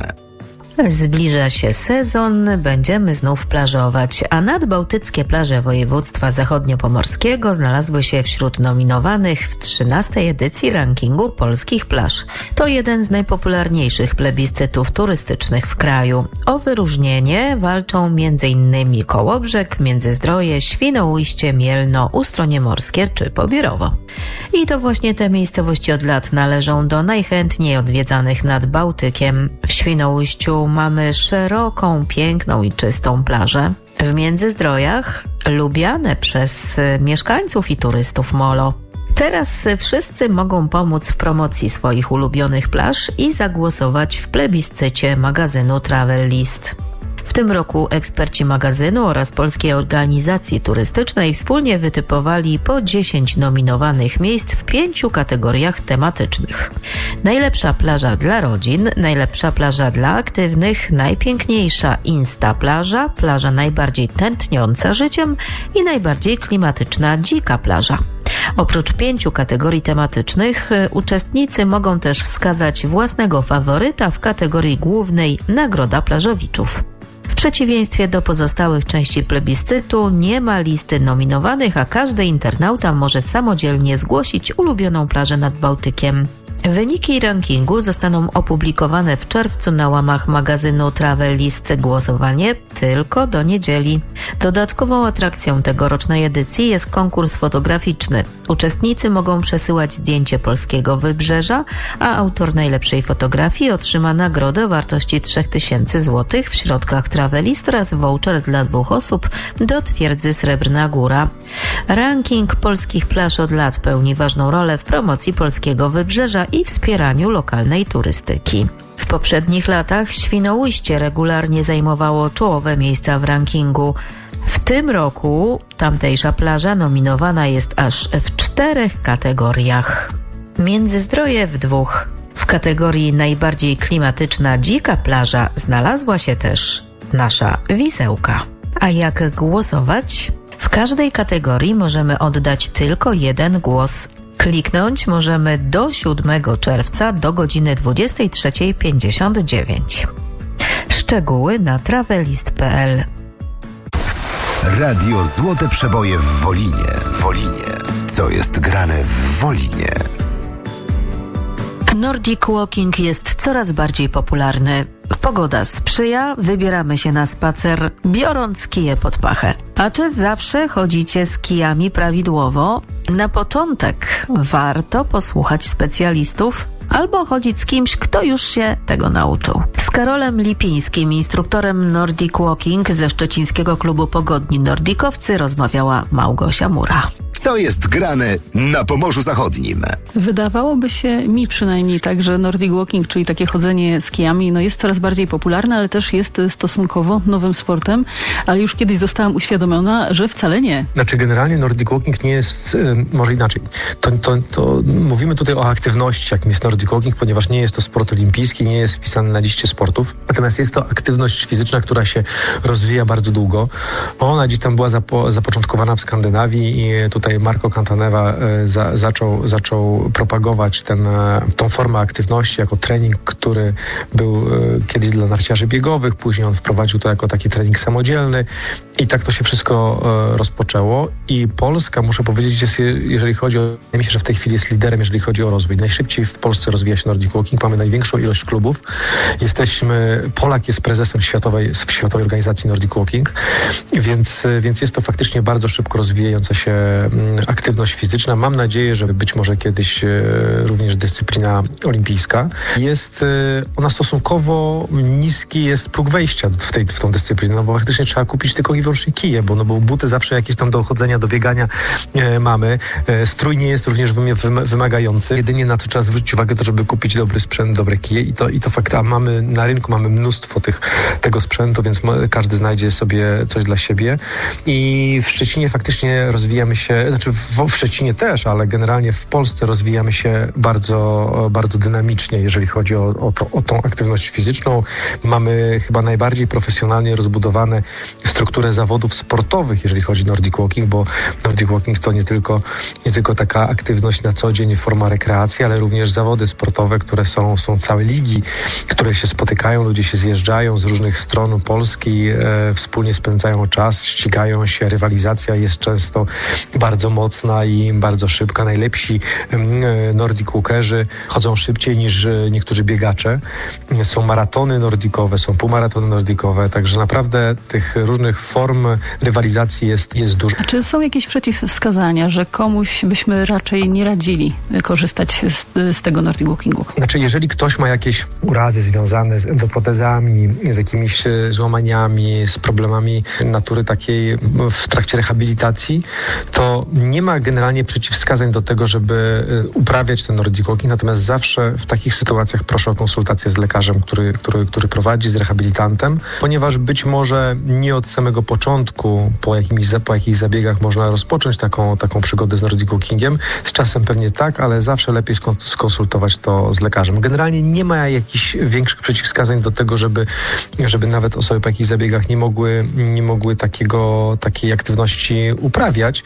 Zbliża się sezon, będziemy znów plażować, a nadbałtyckie plaże województwa zachodniopomorskiego znalazły się wśród nominowanych w trzynastej edycji rankingu polskich plaż. To jeden z najpopularniejszych plebiscytów turystycznych w kraju. O wyróżnienie walczą między innymi Kołobrzeg, Międzyzdroje, Świnoujście, Mielno, Ustronie Morskie czy Pobierowo. I to właśnie te miejscowości od lat należą do najchętniej odwiedzanych nad Bałtykiem. W Świnoujściu mamy szeroką, piękną i czystą plażę. W Międzyzdrojach lubiane przez mieszkańców i turystów molo. Teraz wszyscy mogą pomóc w promocji swoich ulubionych plaż i zagłosować w plebiscycie magazynu Travel List. W tym roku eksperci magazynu oraz Polskiej Organizacji Turystycznej wspólnie wytypowali po dziesięć nominowanych miejsc w pięciu kategoriach tematycznych. Najlepsza plaża dla rodzin, najlepsza plaża dla aktywnych, najpiękniejsza insta plaża, plaża najbardziej tętniąca życiem i najbardziej klimatyczna dzika plaża. Oprócz pięciu kategorii tematycznych uczestnicy mogą też wskazać własnego faworyta w kategorii głównej Nagroda Plażowiczów. W przeciwieństwie do pozostałych części plebiscytu nie ma listy nominowanych, a każdy internauta może samodzielnie zgłosić ulubioną plażę nad Bałtykiem. Wyniki rankingu zostaną opublikowane w czerwcu na łamach magazynu Travel List. Głosowanie tylko do niedzieli. Dodatkową atrakcją tegorocznej edycji jest konkurs fotograficzny. Uczestnicy mogą przesyłać zdjęcie polskiego wybrzeża, a autor najlepszej fotografii otrzyma nagrodę o wartości trzy tysiące złotych w środkach Travel List oraz voucher dla dwóch osób do twierdzy Srebrna Góra. Ranking polskich plaż od lat pełni ważną rolę w promocji polskiego wybrzeża i wspieraniu lokalnej turystyki. W poprzednich latach Świnoujście regularnie zajmowało czołowe miejsca w rankingu. W tym roku tamtejsza plaża nominowana jest aż w czterech kategoriach. Międzyzdroje w dwóch. W kategorii najbardziej klimatyczna dzika plaża znalazła się też nasza Wisełka. A jak głosować? W każdej kategorii możemy oddać tylko jeden głos. Kliknąć możemy do siódmego czerwca do godziny dwudziestej trzeciej pięćdziesiąt dziewięć. Szczegóły na travelist kropka p l. Radio Złote Przeboje w Wolinie. Wolinie. Co jest grane w Wolinie? Nordic Walking jest coraz bardziej popularny. Pogoda sprzyja, wybieramy się na spacer, biorąc kije pod pachę. A czy zawsze chodzicie z kijami prawidłowo? Na początek warto posłuchać specjalistów albo chodzić z kimś, kto już się tego nauczył. Z Karolem Lipińskim, instruktorem Nordic Walking ze szczecińskiego klubu Pogodni Nordikowcy, rozmawiała Małgosia Mura. Co jest grane na Pomorzu Zachodnim? Wydawałoby się mi przynajmniej tak, że Nordic Walking, czyli takie chodzenie z kijami, no jest coraz bardziej popularne, ale też jest stosunkowo nowym sportem, ale już kiedyś zostałam uświadomiona, że wcale nie. Znaczy generalnie Nordic Walking nie jest, może inaczej, to, to, to mówimy tutaj o aktywności, jakim jest Nordic Walking, ponieważ nie jest to sport olimpijski, nie jest wpisany na liście sportów, natomiast jest to aktywność fizyczna, która się rozwija bardzo długo. Ona gdzieś tam była zapo, zapoczątkowana w Skandynawii i tutaj Marco Cantaneva e, za, zaczął, zaczął propagować ten, e, tą formę aktywności jako trening, który był e, kiedyś dla narciarzy biegowych, później on wprowadził to jako taki trening samodzielny i tak to się wszystko e, rozpoczęło i Polska, muszę powiedzieć, jest, jeżeli chodzi o, myślę, że w tej chwili jest liderem, jeżeli chodzi o rozwój. Najszybciej w Polsce rozwija się Nordic Walking, mamy największą ilość klubów. Jesteśmy, Polak jest prezesem światowej, Światowej Organizacji Nordic Walking, więc, więc jest to faktycznie bardzo szybko rozwijająca się aktywność fizyczna. Mam nadzieję, że być może kiedyś również dyscyplina olimpijska. Jest ona stosunkowo niski, jest próg wejścia w, tej, w tą dyscyplinę, no bo faktycznie trzeba kupić tylko i wyłącznie kije, bo, no bo buty zawsze jakieś tam do chodzenia, do biegania e, mamy. E, strój nie jest również wymagający. Jedynie na to trzeba zwrócić uwagę, to żeby kupić dobry sprzęt, dobre kije i to, i to fakt, a mamy na rynku mamy mnóstwo tych, tego sprzętu, więc każdy znajdzie sobie coś dla siebie. I w Szczecinie faktycznie rozwijamy się, znaczy w, w Szczecinie też, ale generalnie w Polsce rozwijamy się bardzo, bardzo dynamicznie, jeżeli chodzi o, o, to, o tą aktywność fizyczną. Mamy chyba najbardziej profesjonalnie rozbudowane strukturę zawodów sportowych, jeżeli chodzi o Nordic Walking, bo Nordic Walking to nie tylko, nie tylko taka aktywność na co dzień, forma rekreacji, ale również zawody sportowe, które są, są całe ligi, które się spotykają, ludzie się zjeżdżają z różnych stron Polski, e, wspólnie spędzają czas, ścigają się, rywalizacja jest często bardzo mocna i bardzo szybka. Najlepsi e, Nordic Walkerzy chodzą szybciej niż e, niektórzy biegacze. Są maratony nordikowe, są półmaratony nordikowe, także naprawdę tych różnych form rywalizacji jest, jest dużo. A czy są jakieś przeciwwskazania, że komuś byśmy raczej nie radzili korzystać z, z tego Nordic Walkingu? Znaczy, jeżeli ktoś ma jakieś urazy związane z endoprotezami, z jakimiś złamaniami, z problemami natury takiej w trakcie rehabilitacji, to nie ma generalnie przeciwwskazań do tego, żeby uprawiać ten Nordic Walking, natomiast zawsze w takich sytuacjach proszę o konsultację z lekarzem, który, który, który prowadzi, z rehabilitantem, ponieważ być może nie od samego początku po jakimś, po jakichś zabiegach można rozpocząć taką, taką przygodę z Nordic Walkingiem. Z czasem pewnie tak, ale zawsze lepiej skonsultować to z lekarzem. Generalnie nie ma jakichś większych przeciwwskazań do tego, żeby, żeby nawet osoby po jakichś zabiegach nie mogły, nie mogły takiego, takiej aktywności uprawiać. Nawet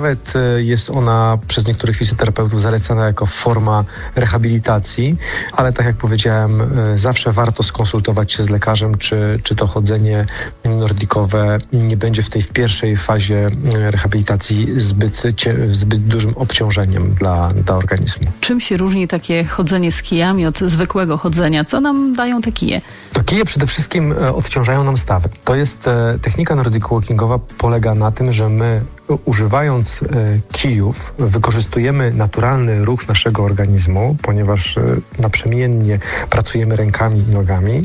nawet jest ona przez niektórych fizjoterapeutów zalecana jako forma rehabilitacji, ale tak jak powiedziałem, zawsze warto skonsultować się z lekarzem, czy, czy to chodzenie nordikowe nie będzie w tej w pierwszej fazie rehabilitacji zbyt, zbyt dużym obciążeniem dla, dla organizmu. Czym się różni takie chodzenie z kijami od zwykłego chodzenia? Co nam dają te kije? To kije przede wszystkim odciążają nam stawy. To jest technika nordic walkingowa, polega na tym, że my używając kijów wykorzystujemy naturalny ruch naszego organizmu, ponieważ naprzemiennie pracujemy rękami i nogami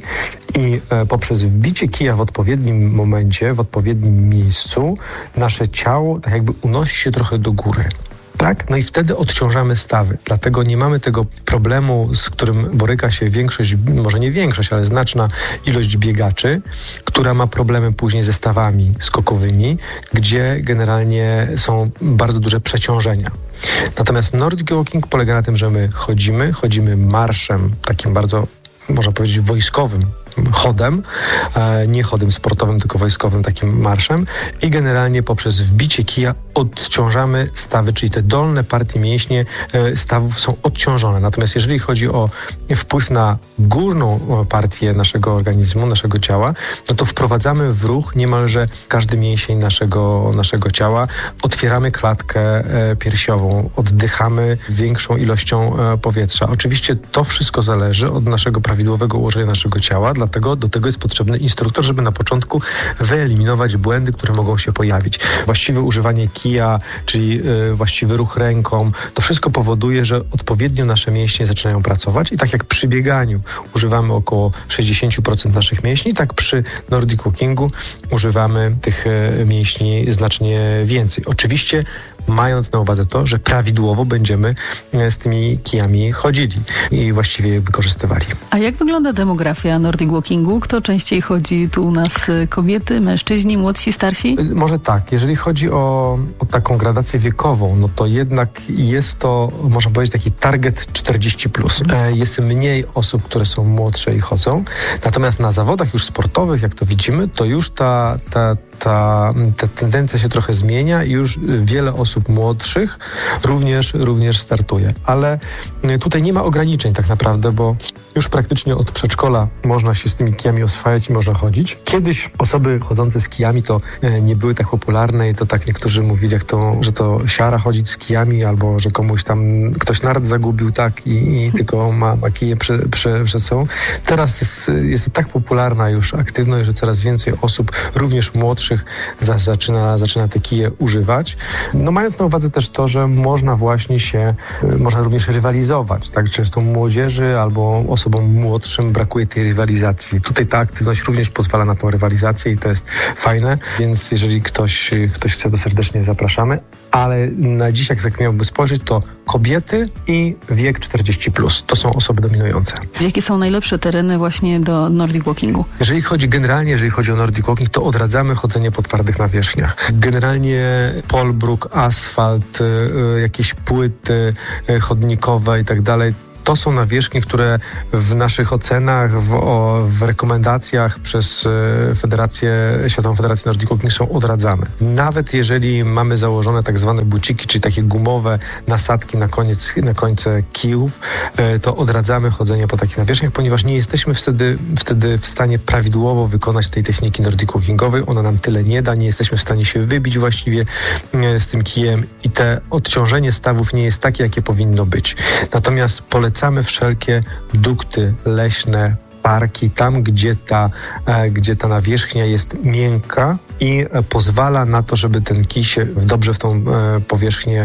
i poprzez wbicie kija w odpowiednim momencie, w odpowiednim miejscu nasze ciało tak jakby unosi się trochę do góry. Tak? No i wtedy odciążamy stawy. Dlatego nie mamy tego problemu, z którym boryka się większość, może nie większość, ale znaczna ilość biegaczy, która ma problemy później ze stawami skokowymi, gdzie generalnie są bardzo duże przeciążenia. Natomiast Nordic Walking polega na tym, że my chodzimy, chodzimy marszem, takim bardzo, można powiedzieć, wojskowym chodem, nie chodem sportowym, tylko wojskowym takim marszem i generalnie poprzez wbicie kija odciążamy stawy, czyli te dolne partie mięśnie stawów są odciążone. Natomiast jeżeli chodzi o wpływ na górną partię naszego organizmu, naszego ciała, no to wprowadzamy w ruch niemalże każdy mięsień naszego, naszego ciała, otwieramy klatkę piersiową, oddychamy większą ilością powietrza. Oczywiście to wszystko zależy od naszego prawidłowego ułożenia naszego ciała, dlatego do tego jest potrzebny instruktor, żeby na początku wyeliminować błędy, które mogą się pojawić. Właściwe używanie kija, czyli y, właściwy ruch ręką, to wszystko powoduje, że odpowiednio nasze mięśnie zaczynają pracować i tak jak przy bieganiu używamy około sześćdziesiąt procent naszych mięśni, tak przy Nordic Walkingu używamy tych y, mięśni znacznie więcej. Oczywiście mając na uwadze to, że prawidłowo będziemy z tymi kijami chodzili i właściwie je wykorzystywali. A jak wygląda demografia Nordic Walkingu? Kto częściej chodzi tu u nas? Kobiety, mężczyźni, młodsi, starsi? Może tak. Jeżeli chodzi o, o taką gradację wiekową, no to jednak jest to, można powiedzieć, taki target czterdzieści plus. Jest mniej osób, które są młodsze i chodzą. Natomiast na zawodach już sportowych, jak to widzimy, to już ta, ta, ta, ta tendencja się trochę zmienia i już wiele osób młodszych również, również startuje. Ale tutaj nie ma ograniczeń tak naprawdę, bo już praktycznie od przedszkola można się z tymi kijami oswajać i można chodzić. Kiedyś osoby chodzące z kijami to nie były tak popularne i to tak niektórzy mówili, jak to, że to siara chodzić z kijami albo że komuś tam ktoś nart zagubił tak i, i tylko ma, ma kije prze, prze, przed sobą. Teraz jest, jest to tak popularna już aktywność, że coraz więcej osób, również młodszych, za, zaczyna, zaczyna te kije używać. No mając na uwadze też to, że można właśnie się, można również rywalizować. Tak? Często młodzieży albo osobom młodszym brakuje tej rywalizacji. Tutaj ta aktywność również pozwala na tą rywalizację i to jest fajne, więc jeżeli ktoś, ktoś chce, to serdecznie zapraszamy. Ale na dziś, jak miałbym spojrzeć, to kobiety i wiek czterdzieści plus. To są osoby dominujące. Jakie są najlepsze tereny właśnie do Nordic Walkingu? Jeżeli chodzi generalnie, jeżeli chodzi o Nordic Walking, to odradzamy chodzenie po twardych nawierzchniach. Generalnie polbruk, asfalt, jakieś płyty chodnikowe i tak dalej. To są nawierzchnie, które w naszych ocenach, w, o, w rekomendacjach przez Federację, Światową Federację Nordic Walking są odradzane. Nawet jeżeli mamy założone tak zwane buciki, czyli takie gumowe nasadki na koniec, na końce kijów, to odradzamy chodzenie po takich nawierzchniach, ponieważ nie jesteśmy wtedy, wtedy w stanie prawidłowo wykonać tej techniki Nordic Walkingowej. Ona nam tyle nie da, nie jesteśmy w stanie się wybić właściwie z tym kijem i te odciążenie stawów nie jest takie, jakie powinno być. Natomiast polecamy Polecamy wszelkie dukty leśne, parki, tam gdzie ta, gdzie ta nawierzchnia jest miękka i pozwala na to, żeby ten kij się dobrze w tą powierzchnię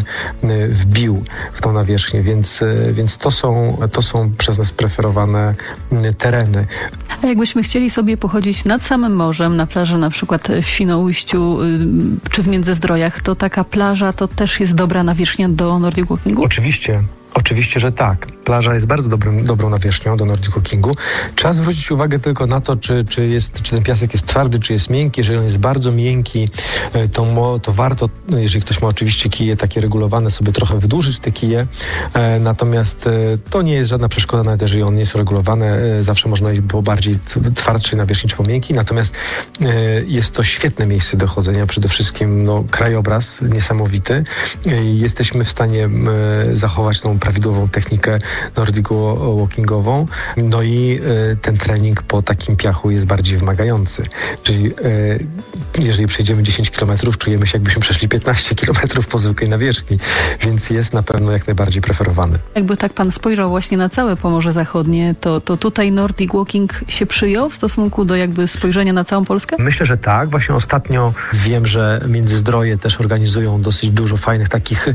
wbił, w tą nawierzchnię, więc, więc to są, to są przez nas preferowane tereny. A jakbyśmy chcieli sobie pochodzić nad samym morzem, na plaży na przykład w Świnoujściu czy w Międzyzdrojach, to taka plaża to też jest dobra nawierzchnia do Nordic Walkingu? Oczywiście. Oczywiście, że tak. Plaża jest bardzo dobrym, dobrą nawierzchnią do Nordic Walkingu. Trzeba zwrócić uwagę tylko na to, czy, czy, jest, czy ten piasek jest twardy, czy jest miękki. Jeżeli on jest bardzo miękki, to, to warto, jeżeli ktoś ma oczywiście kije takie regulowane, sobie trochę wydłużyć te kije. E, natomiast e, to nie jest żadna przeszkoda, nawet jeżeli on nie jest regulowany. E, zawsze można iść po bardziej twardszej nawierzchni, czy po miękkiej. Natomiast e, jest to świetne miejsce do chodzenia. Przede wszystkim no, krajobraz niesamowity. E, jesteśmy w stanie e, zachować tą prawidłową technikę Nordic Walkingową. No i e, ten trening po takim piachu jest bardziej wymagający. Czyli e, jeżeli przejdziemy dziesięć kilometrów, czujemy się, jakbyśmy przeszli piętnaście kilometrów po zwykłej nawierzchni, więc jest na pewno jak najbardziej preferowany. Jakby tak pan spojrzał właśnie na całe Pomorze Zachodnie, to, to tutaj Nordic Walking się przyjął w stosunku do jakby spojrzenia na całą Polskę? Myślę, że tak. Właśnie ostatnio wiem, że Międzyzdroje też organizują dosyć dużo fajnych takich e,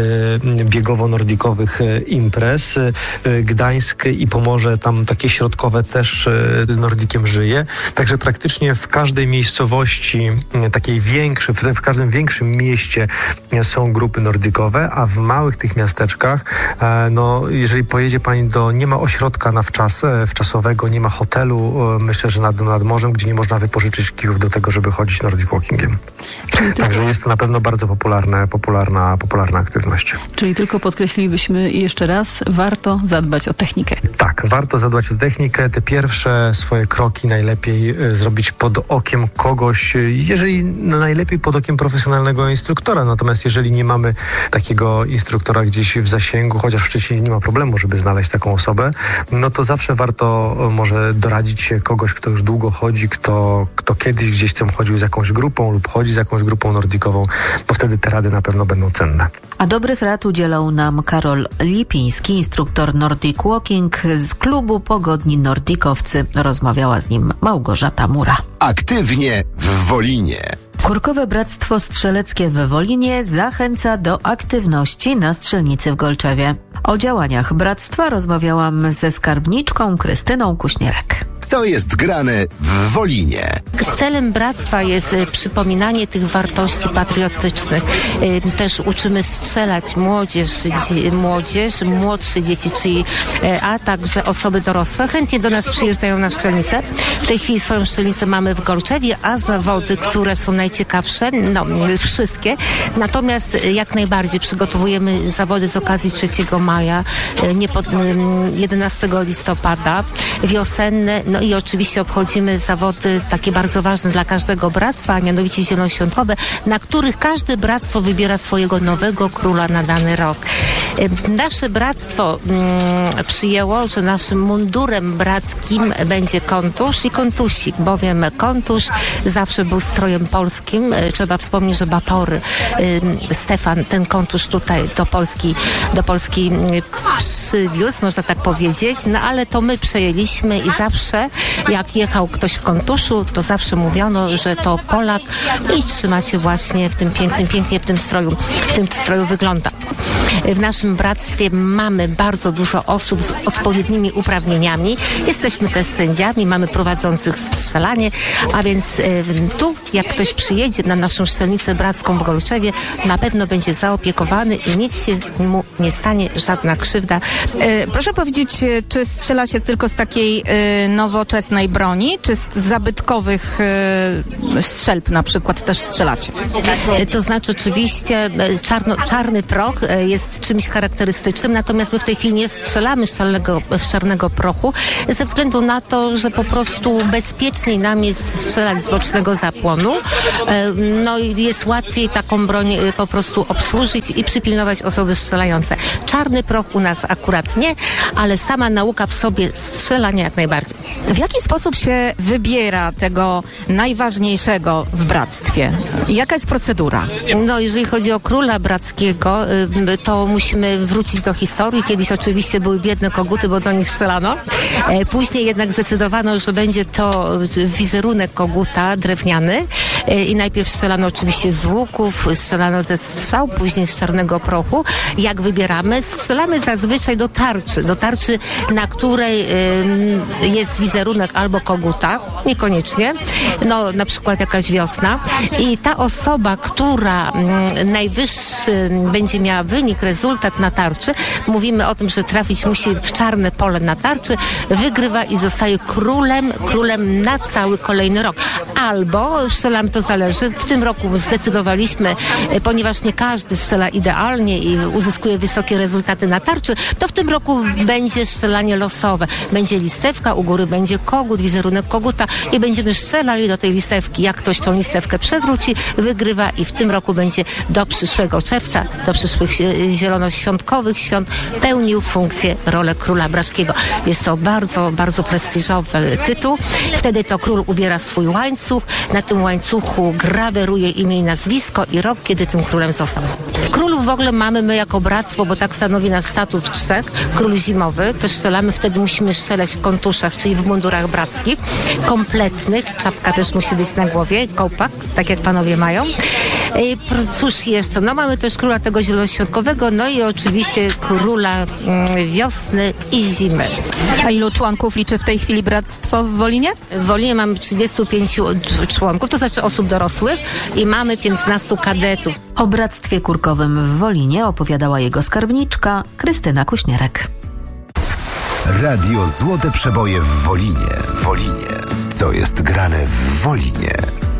biegowo-nordikowych e, imprez. E, Gdańsk i Pomorze, tam takie środkowe też e, Nordikiem żyje. Także praktycznie w każdej miejscowości, e, takiej większej, w, w każdym większym mieście e, są grupy nordikowe, a w małych tych miasteczkach, e, no jeżeli pojedzie pani do, nie ma ośrodka na wczas, e, wczasowego, nie ma hotelu, e, myślę, że nad, nad morzem, gdzie nie można wypożyczyć kijów do tego, żeby chodzić Nordic Walkingiem. Także jest to na pewno bardzo popularne, popularna, popularna aktywność. Czyli tylko podkreślilibyśmy jeszcze raz, warto zadbać o technikę. Tak, warto zadbać o technikę. Te pierwsze swoje kroki najlepiej e, zrobić pod okiem kogoś, jeżeli najlepiej pod okiem profesjonalnego instruktora. Natomiast jeżeli nie mamy takiego instruktora gdzieś w zasięgu, chociaż w Szczecinie nie ma problemu, żeby znaleźć taką osobę, no to zawsze warto może doradzić się kogoś, kto już długo chodzi, kto, kto kiedyś gdzieś tam chodził z jakąś grupą lub chodzi z jakąś grupą nordikową, bo wtedy te rady na pewno będą cenne. A dobrych rad udzielał nam Karol Lipiński, instruktor Nordic Walking z klubu Pogodni Nordikowcy. Rozmawiała z nim Małgorzata Mura. Aktywnie w Wolinie. Kurkowe Bractwo Strzeleckie w Wolinie zachęca do aktywności na strzelnicy w Golczewie. O działaniach bractwa rozmawiałam ze skarbniczką Krystyną Kuśnierek. Co jest grane w Wolinie? Celem bractwa jest przypominanie tych wartości patriotycznych. Też uczymy strzelać młodzież, młodzież, młodsze dzieci, czyli a także osoby dorosłe. Chętnie do nas przyjeżdżają na strzelnicę. W tej chwili swoją strzelnicę mamy w Golczewie, a zawody, które są najciekawsze, no wszystkie. Natomiast jak najbardziej przygotowujemy zawody z okazji trzeciego maja, nie pod, jedenastego listopada, wiosenne, no i oczywiście obchodzimy zawody takie bardzo ważne dla każdego bractwa, a mianowicie zielonoświątkowe, na których każde bractwo wybiera swojego nowego króla na dany rok. Nasze bractwo mm, przyjęło, że naszym mundurem brackim będzie kontusz i kontusik, bowiem kontusz zawsze był strojem polskim. Trzeba wspomnieć, że Batory, y, Stefan ten kontusz tutaj do Polski, do Polski przywiózł, można tak powiedzieć, no ale to my przejęliśmy i zawsze jak jechał ktoś w kontuszu, to zawsze mówiono, że to Polak i trzyma się właśnie w tym pięknym, pięknie w tym stroju, w tym stroju wygląda. W naszym bractwie mamy bardzo dużo osób z odpowiednimi uprawnieniami. Jesteśmy też sędziami, mamy prowadzących strzelanie, a więc y, tu, jak ktoś przyjedzie na naszą strzelnicę bracką w Golczewie, na pewno będzie zaopiekowany i nic się mu nie stanie, żadna krzywda. E, proszę powiedzieć, czy strzela się tylko z takiej e, nowoczesnej broni, czy z zabytkowych e, strzelb na przykład też strzelacie? E, to znaczy oczywiście czarno, czarny proch e, jest czymś charakterystycznym, natomiast my w tej chwili nie strzelamy z czarnego, z czarnego prochu, ze względu na to, że po prostu bezpieczniej nam jest strzelać z bocznego zapłonu. E, no i jest łatwiej taką broń e, po prostu obsłużyć i przypilnować osoby strzelające. Czarny proch u nas akurat nie, ale sama nauka w sobie strzelania jak najbardziej. W jaki sposób się wybiera tego najważniejszego w bractwie? Jaka jest procedura? No, jeżeli chodzi o króla brackiego, to musimy wrócić do historii. Kiedyś oczywiście były biedne koguty, bo do nich strzelano. Później jednak zdecydowano, że będzie to wizerunek koguta drewniany. i najpierw strzelano oczywiście z łuków, strzelano ze strzał, później z czarnego prochu. Jak wybieramy? Strzelamy zazwyczaj do tarczy, do tarczy, na której y, jest wizerunek albo koguta, niekoniecznie, no na przykład jakaś wiosna i ta osoba, która y, najwyższy będzie miała wynik, rezultat na tarczy, mówimy o tym, że trafić musi w czarne pole na tarczy, wygrywa i zostaje królem, królem na cały kolejny rok. Albo strzelam, to zależy. W tym roku zdecydowaliśmy, ponieważ nie każdy strzela idealnie i uzyskuje wysokie rezultaty na tarczy, to w tym roku będzie strzelanie losowe. Będzie listewka, u góry będzie kogut, wizerunek koguta i będziemy strzelali do tej listewki. Jak ktoś tą listewkę przewróci, wygrywa i w tym roku będzie do przyszłego czerwca, do przyszłych zielonoświątkowych świąt pełnił funkcję, rolę króla brackiego. Jest to bardzo, bardzo prestiżowy tytuł. Wtedy to król ubiera swój łańcuch, na tym łańcuchu graweruje imię i nazwisko i rok, kiedy tym królem został. W królów w ogóle mamy my jako bractwo, bo tak stanowi nas statut trzech, król zimowy, też strzelamy, wtedy musimy strzelać w kontuszach, czyli w mundurach brackich, kompletnych, czapka też musi być na głowie, kołpak, tak jak panowie mają. I cóż jeszcze, no mamy też króla tego zielonoświątkowego, no i oczywiście króla mm, wiosny i zimy. A ilu członków liczy w tej chwili bractwo w Wolinie? W Wolinie mamy trzydziestu pięciu członków, to znaczy osób dorosłych i mamy piętnastu kadetów. O Bractwie Kurkowym w Wolinie opowiadała jego skarbniczka Krystyna Kuśnierek. Radio Złote Przeboje w Wolinie. Wolinie. Co jest grane w Wolinie?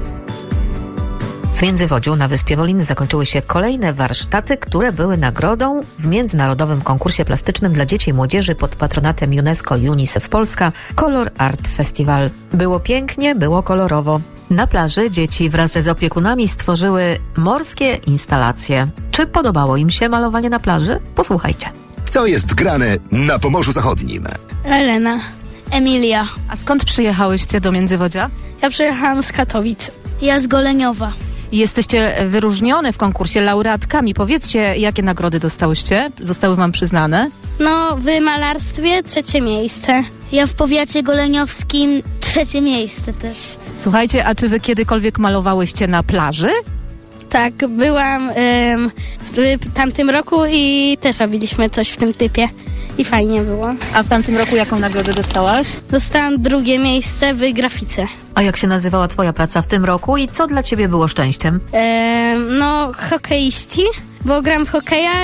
W Międzywodziu na Wyspie Wolin zakończyły się kolejne warsztaty, które były nagrodą w międzynarodowym konkursie plastycznym dla dzieci i młodzieży pod patronatem UNESCO i UNICEF Polska Color Art Festival. Było pięknie, było kolorowo. Na plaży dzieci wraz z opiekunami stworzyły morskie instalacje. Czy podobało im się malowanie na plaży? Posłuchajcie. Co jest grane na Pomorzu Zachodnim? Elena. Emilia. A skąd przyjechałyście do Międzywodzia? Ja przyjechałam z Katowic. Ja z Goleniowa. Jesteście wyróżnione w konkursie laureatkami. Powiedzcie, jakie nagrody dostałyście? Zostały wam przyznane? No, w malarstwie trzecie miejsce. Ja w powiacie goleniowskim trzecie miejsce też. Słuchajcie, a czy wy kiedykolwiek malowałyście na plaży? Tak, byłam ym, w tamtym roku i też robiliśmy coś w tym typie. I fajnie było. A w tamtym roku jaką nagrodę dostałaś? Dostałam drugie miejsce w grafice. A jak się nazywała twoja praca w tym roku i co dla ciebie było szczęściem? E, no, hokeiści, bo gram w hokeja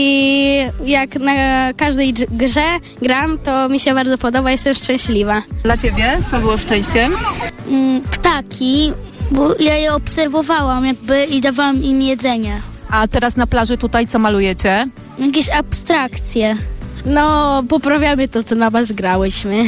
i jak na każdej grze gram, to mi się bardzo podoba, jestem szczęśliwa. Dla ciebie co było szczęściem? Mm, ptaki, bo ja je obserwowałam jakby i dawałam im jedzenie. A teraz na plaży tutaj co malujecie? Jakieś abstrakcje. No, poprawiamy to, co na was grałyśmy.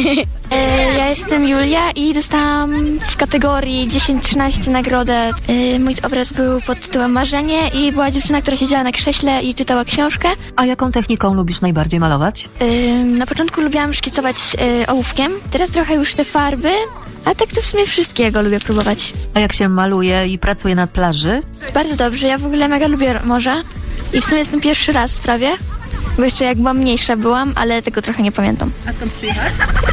E, ja jestem Julia i dostałam w kategorii dziesięć trzynaście nagrodę. E, mój obraz był pod tytułem Marzenie i była dziewczyna, która siedziała na krześle i czytała książkę. A jaką techniką lubisz najbardziej malować? E, na początku lubiłam szkicować e, ołówkiem, teraz trochę już te farby, a tak to w sumie wszystkiego lubię próbować. A jak się maluje i pracuje na plaży? Bardzo dobrze, ja w ogóle mega lubię morze i w sumie jestem pierwszy raz prawie. Bo jeszcze jak byłam mniejsza byłam, ale tego trochę nie pamiętam. A skąd przyjechałaś?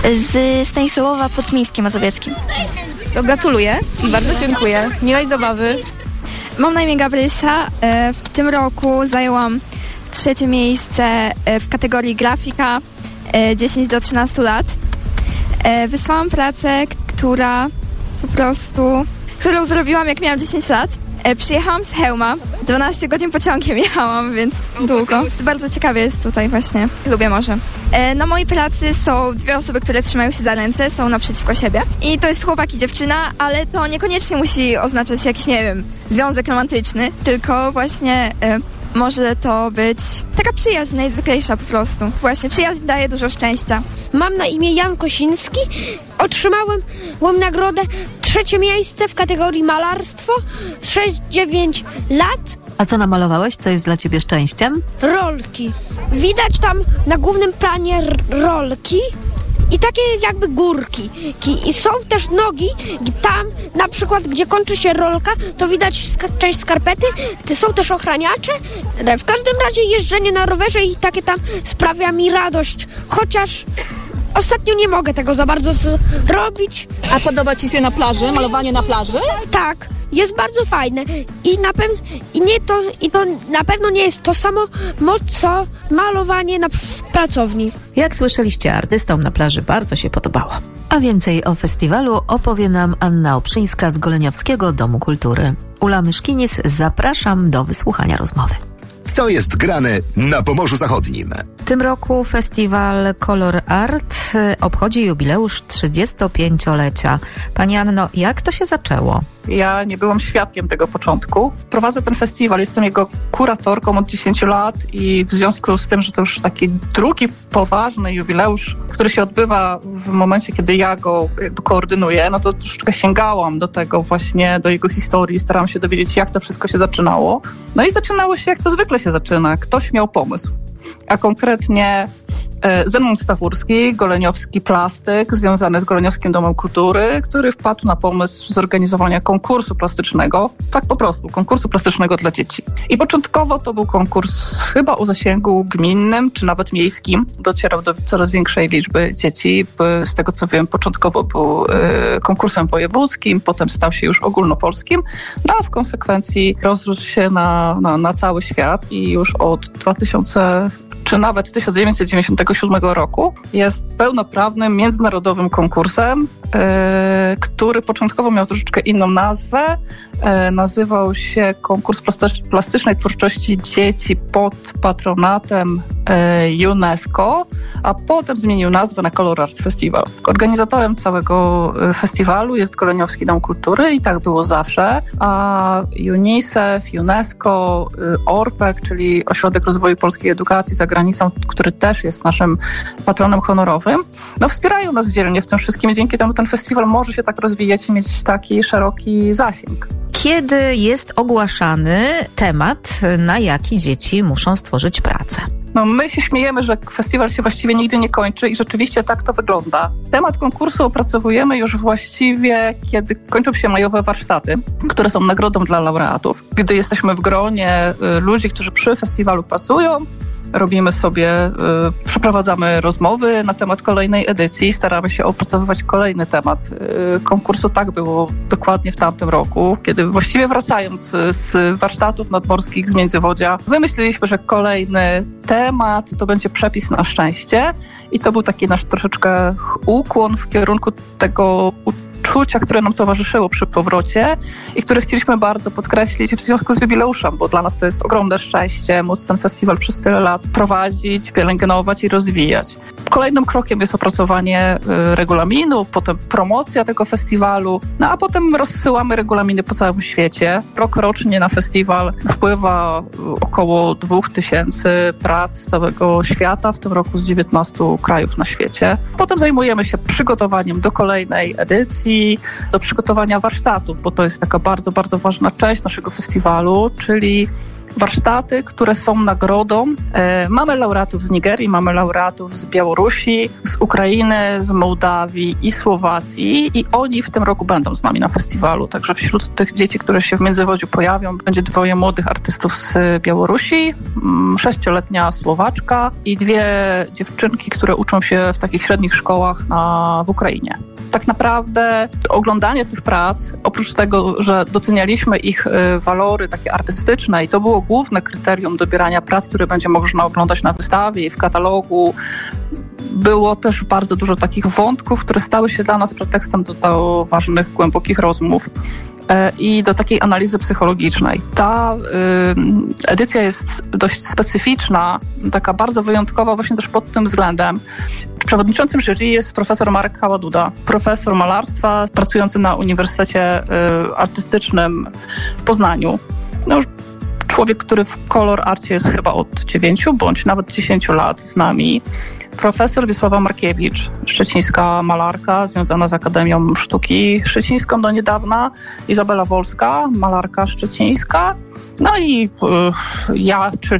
Z Stanisławowa pod Mińskiem Mazowieckim. To gratuluję i bardzo dziękuję. Miłej zabawy. Mam na imię Gabrysia. W tym roku zajęłam trzecie miejsce w kategorii grafika dziesięć do trzynastu lat. Wysłałam pracę, która po prostu, którą zrobiłam jak miałam dziesięć lat. Przyjechałam z Chełma, dwanaście godzin pociągiem jechałam, więc długo. Bardzo ciekawie jest tutaj właśnie, lubię morze. Na mojej pracy są dwie osoby, które trzymają się za ręce, są naprzeciwko siebie. I to jest chłopak i dziewczyna, ale to niekoniecznie musi oznaczać jakiś, nie wiem, związek romantyczny, tylko właśnie y, może to być taka przyjaźń najzwyklejsza po prostu. Właśnie przyjaźń daje dużo szczęścia. Mam na imię Jan Kosiński, otrzymałem nagrodę trzecie miejsce w kategorii malarstwo, sześć dziewięć lat. A co namalowałeś? Co jest dla ciebie szczęściem? Rolki. Widać tam na głównym planie rolki i takie jakby górki. I są też nogi, tam na przykład, gdzie kończy się rolka, to widać część skarpety, są też ochraniacze. W każdym razie jeżdżenie na rowerze i takie tam sprawia mi radość, chociaż ostatnio nie mogę tego za bardzo zrobić. A podoba ci się na plaży, malowanie na plaży? Tak, jest bardzo fajne i na pewno i nie to i to na pewno nie jest to samo co malowanie na w pracowni. Jak słyszeliście, artystom na plaży bardzo się podobało. A więcej o festiwalu opowie nam Anna Oprzyńska z Goleniowskiego Domu Kultury. Ula Myszkinis, zapraszam do wysłuchania rozmowy. Co jest grane na Pomorzu Zachodnim? W tym roku festiwal Color Art obchodzi jubileusz trzydziestopięciolecia. Pani Anno, jak to się zaczęło? Ja nie byłam świadkiem tego początku. Prowadzę ten festiwal, jestem jego kuratorką od dziesięciu lat i w związku z tym, że to już taki drugi poważny jubileusz, który się odbywa w momencie, kiedy ja go jakby koordynuję, no to troszeczkę sięgałam do tego właśnie, do jego historii, starałam się dowiedzieć, jak to wszystko się zaczynało. No i zaczynało się, jak to zwykle się zaczyna. Ktoś miał pomysł. A konkretnie Zenon Stachurski, goleniowski plastyk związany z Goleniowskim Domem Kultury, który wpadł na pomysł zorganizowania konkursu plastycznego, tak po prostu, konkursu plastycznego dla dzieci. I początkowo to był konkurs chyba o zasięgu gminnym, czy nawet miejskim. Docierał do coraz większej liczby dzieci. Z tego co wiem, początkowo był konkursem wojewódzkim, potem stał się już ogólnopolskim, no a w konsekwencji rozrósł się na, na, na cały świat i już od dwa tysiące czy nawet tysiąc dziewięćset dziewięćdziesiątego siódmego roku jest pełnoprawnym, międzynarodowym konkursem, yy, który początkowo miał troszeczkę inną nazwę. Yy, nazywał się Konkurs Plastycznej Twórczości Dzieci pod patronatem yy, UNESCO, a potem zmienił nazwę na Color Art Festival. Organizatorem całego festiwalu jest Goleniowski Dom Kultury i tak było zawsze, a UNICEF, UNESCO, yy, ORPEK, czyli Ośrodek Rozwoju Polskiej Edukacji za granicą, który też jest naszym patronem honorowym, no wspierają nas dzielnie w tym wszystkim i dzięki temu ten festiwal może się tak rozwijać i mieć taki szeroki zasięg. Kiedy jest ogłaszany temat, na jaki dzieci muszą stworzyć pracę? No my się śmiejemy, że festiwal się właściwie nigdy nie kończy i rzeczywiście tak to wygląda. Temat konkursu opracowujemy już właściwie, kiedy kończą się majowe warsztaty, które są nagrodą dla laureatów. Gdy jesteśmy w gronie ludzi, którzy przy festiwalu pracują, robimy sobie, y, przeprowadzamy rozmowy na temat kolejnej edycji, staramy się opracowywać kolejny temat y, konkursu. Tak było dokładnie w tamtym roku, kiedy właściwie wracając z warsztatów nadmorskich z Międzywodzia, wymyśliliśmy, że kolejny temat to będzie przepis na szczęście i to był taki nasz troszeczkę ukłon w kierunku tego uczucia, które nam towarzyszyło przy powrocie i które chcieliśmy bardzo podkreślić w związku z jubileuszem, bo dla nas to jest ogromne szczęście móc ten festiwal przez tyle lat prowadzić, pielęgnować i rozwijać. Kolejnym krokiem jest opracowanie regulaminu, potem promocja tego festiwalu, no a potem rozsyłamy regulaminy po całym świecie. Rok rocznie na festiwal wpływa około dwóch tysięcy prac z całego świata, w tym roku z dziewiętnastu krajów na świecie. Potem zajmujemy się przygotowaniem do kolejnej edycji, do przygotowania warsztatów, bo to jest taka bardzo, bardzo ważna część naszego festiwalu, czyli warsztaty, które są nagrodą. E, mamy laureatów z Nigerii, mamy laureatów z Białorusi, z Ukrainy, z Mołdawii i Słowacji i oni w tym roku będą z nami na festiwalu. Także wśród tych dzieci, które się w Międzywodziu pojawią, będzie dwoje młodych artystów z Białorusi, sześcioletnia Słowaczka i dwie dziewczynki, które uczą się w takich średnich szkołach na, w Ukrainie. Tak naprawdę oglądanie tych prac, oprócz tego, że docenialiśmy ich walory takie artystyczne i to było główne kryterium dobierania prac, które będzie można oglądać na wystawie i w katalogu, było też bardzo dużo takich wątków, które stały się dla nas pretekstem do, do ważnych, głębokich rozmów i do takiej analizy psychologicznej. Ta y, edycja jest dość specyficzna, taka bardzo wyjątkowa właśnie też pod tym względem. Przewodniczącym jury jest profesor Marek Haładuda, profesor malarstwa pracujący na Uniwersytecie y, Artystycznym w Poznaniu. No, człowiek, który w Color Arcie jest chyba od dziewięciu bądź nawet dziesięciu lat z nami. Profesor Wiesława Markiewicz, szczecińska malarka związana z Akademią Sztuki Szczecińską do niedawna. Izabela Wolska, malarka szczecińska. No i y, ja, czyli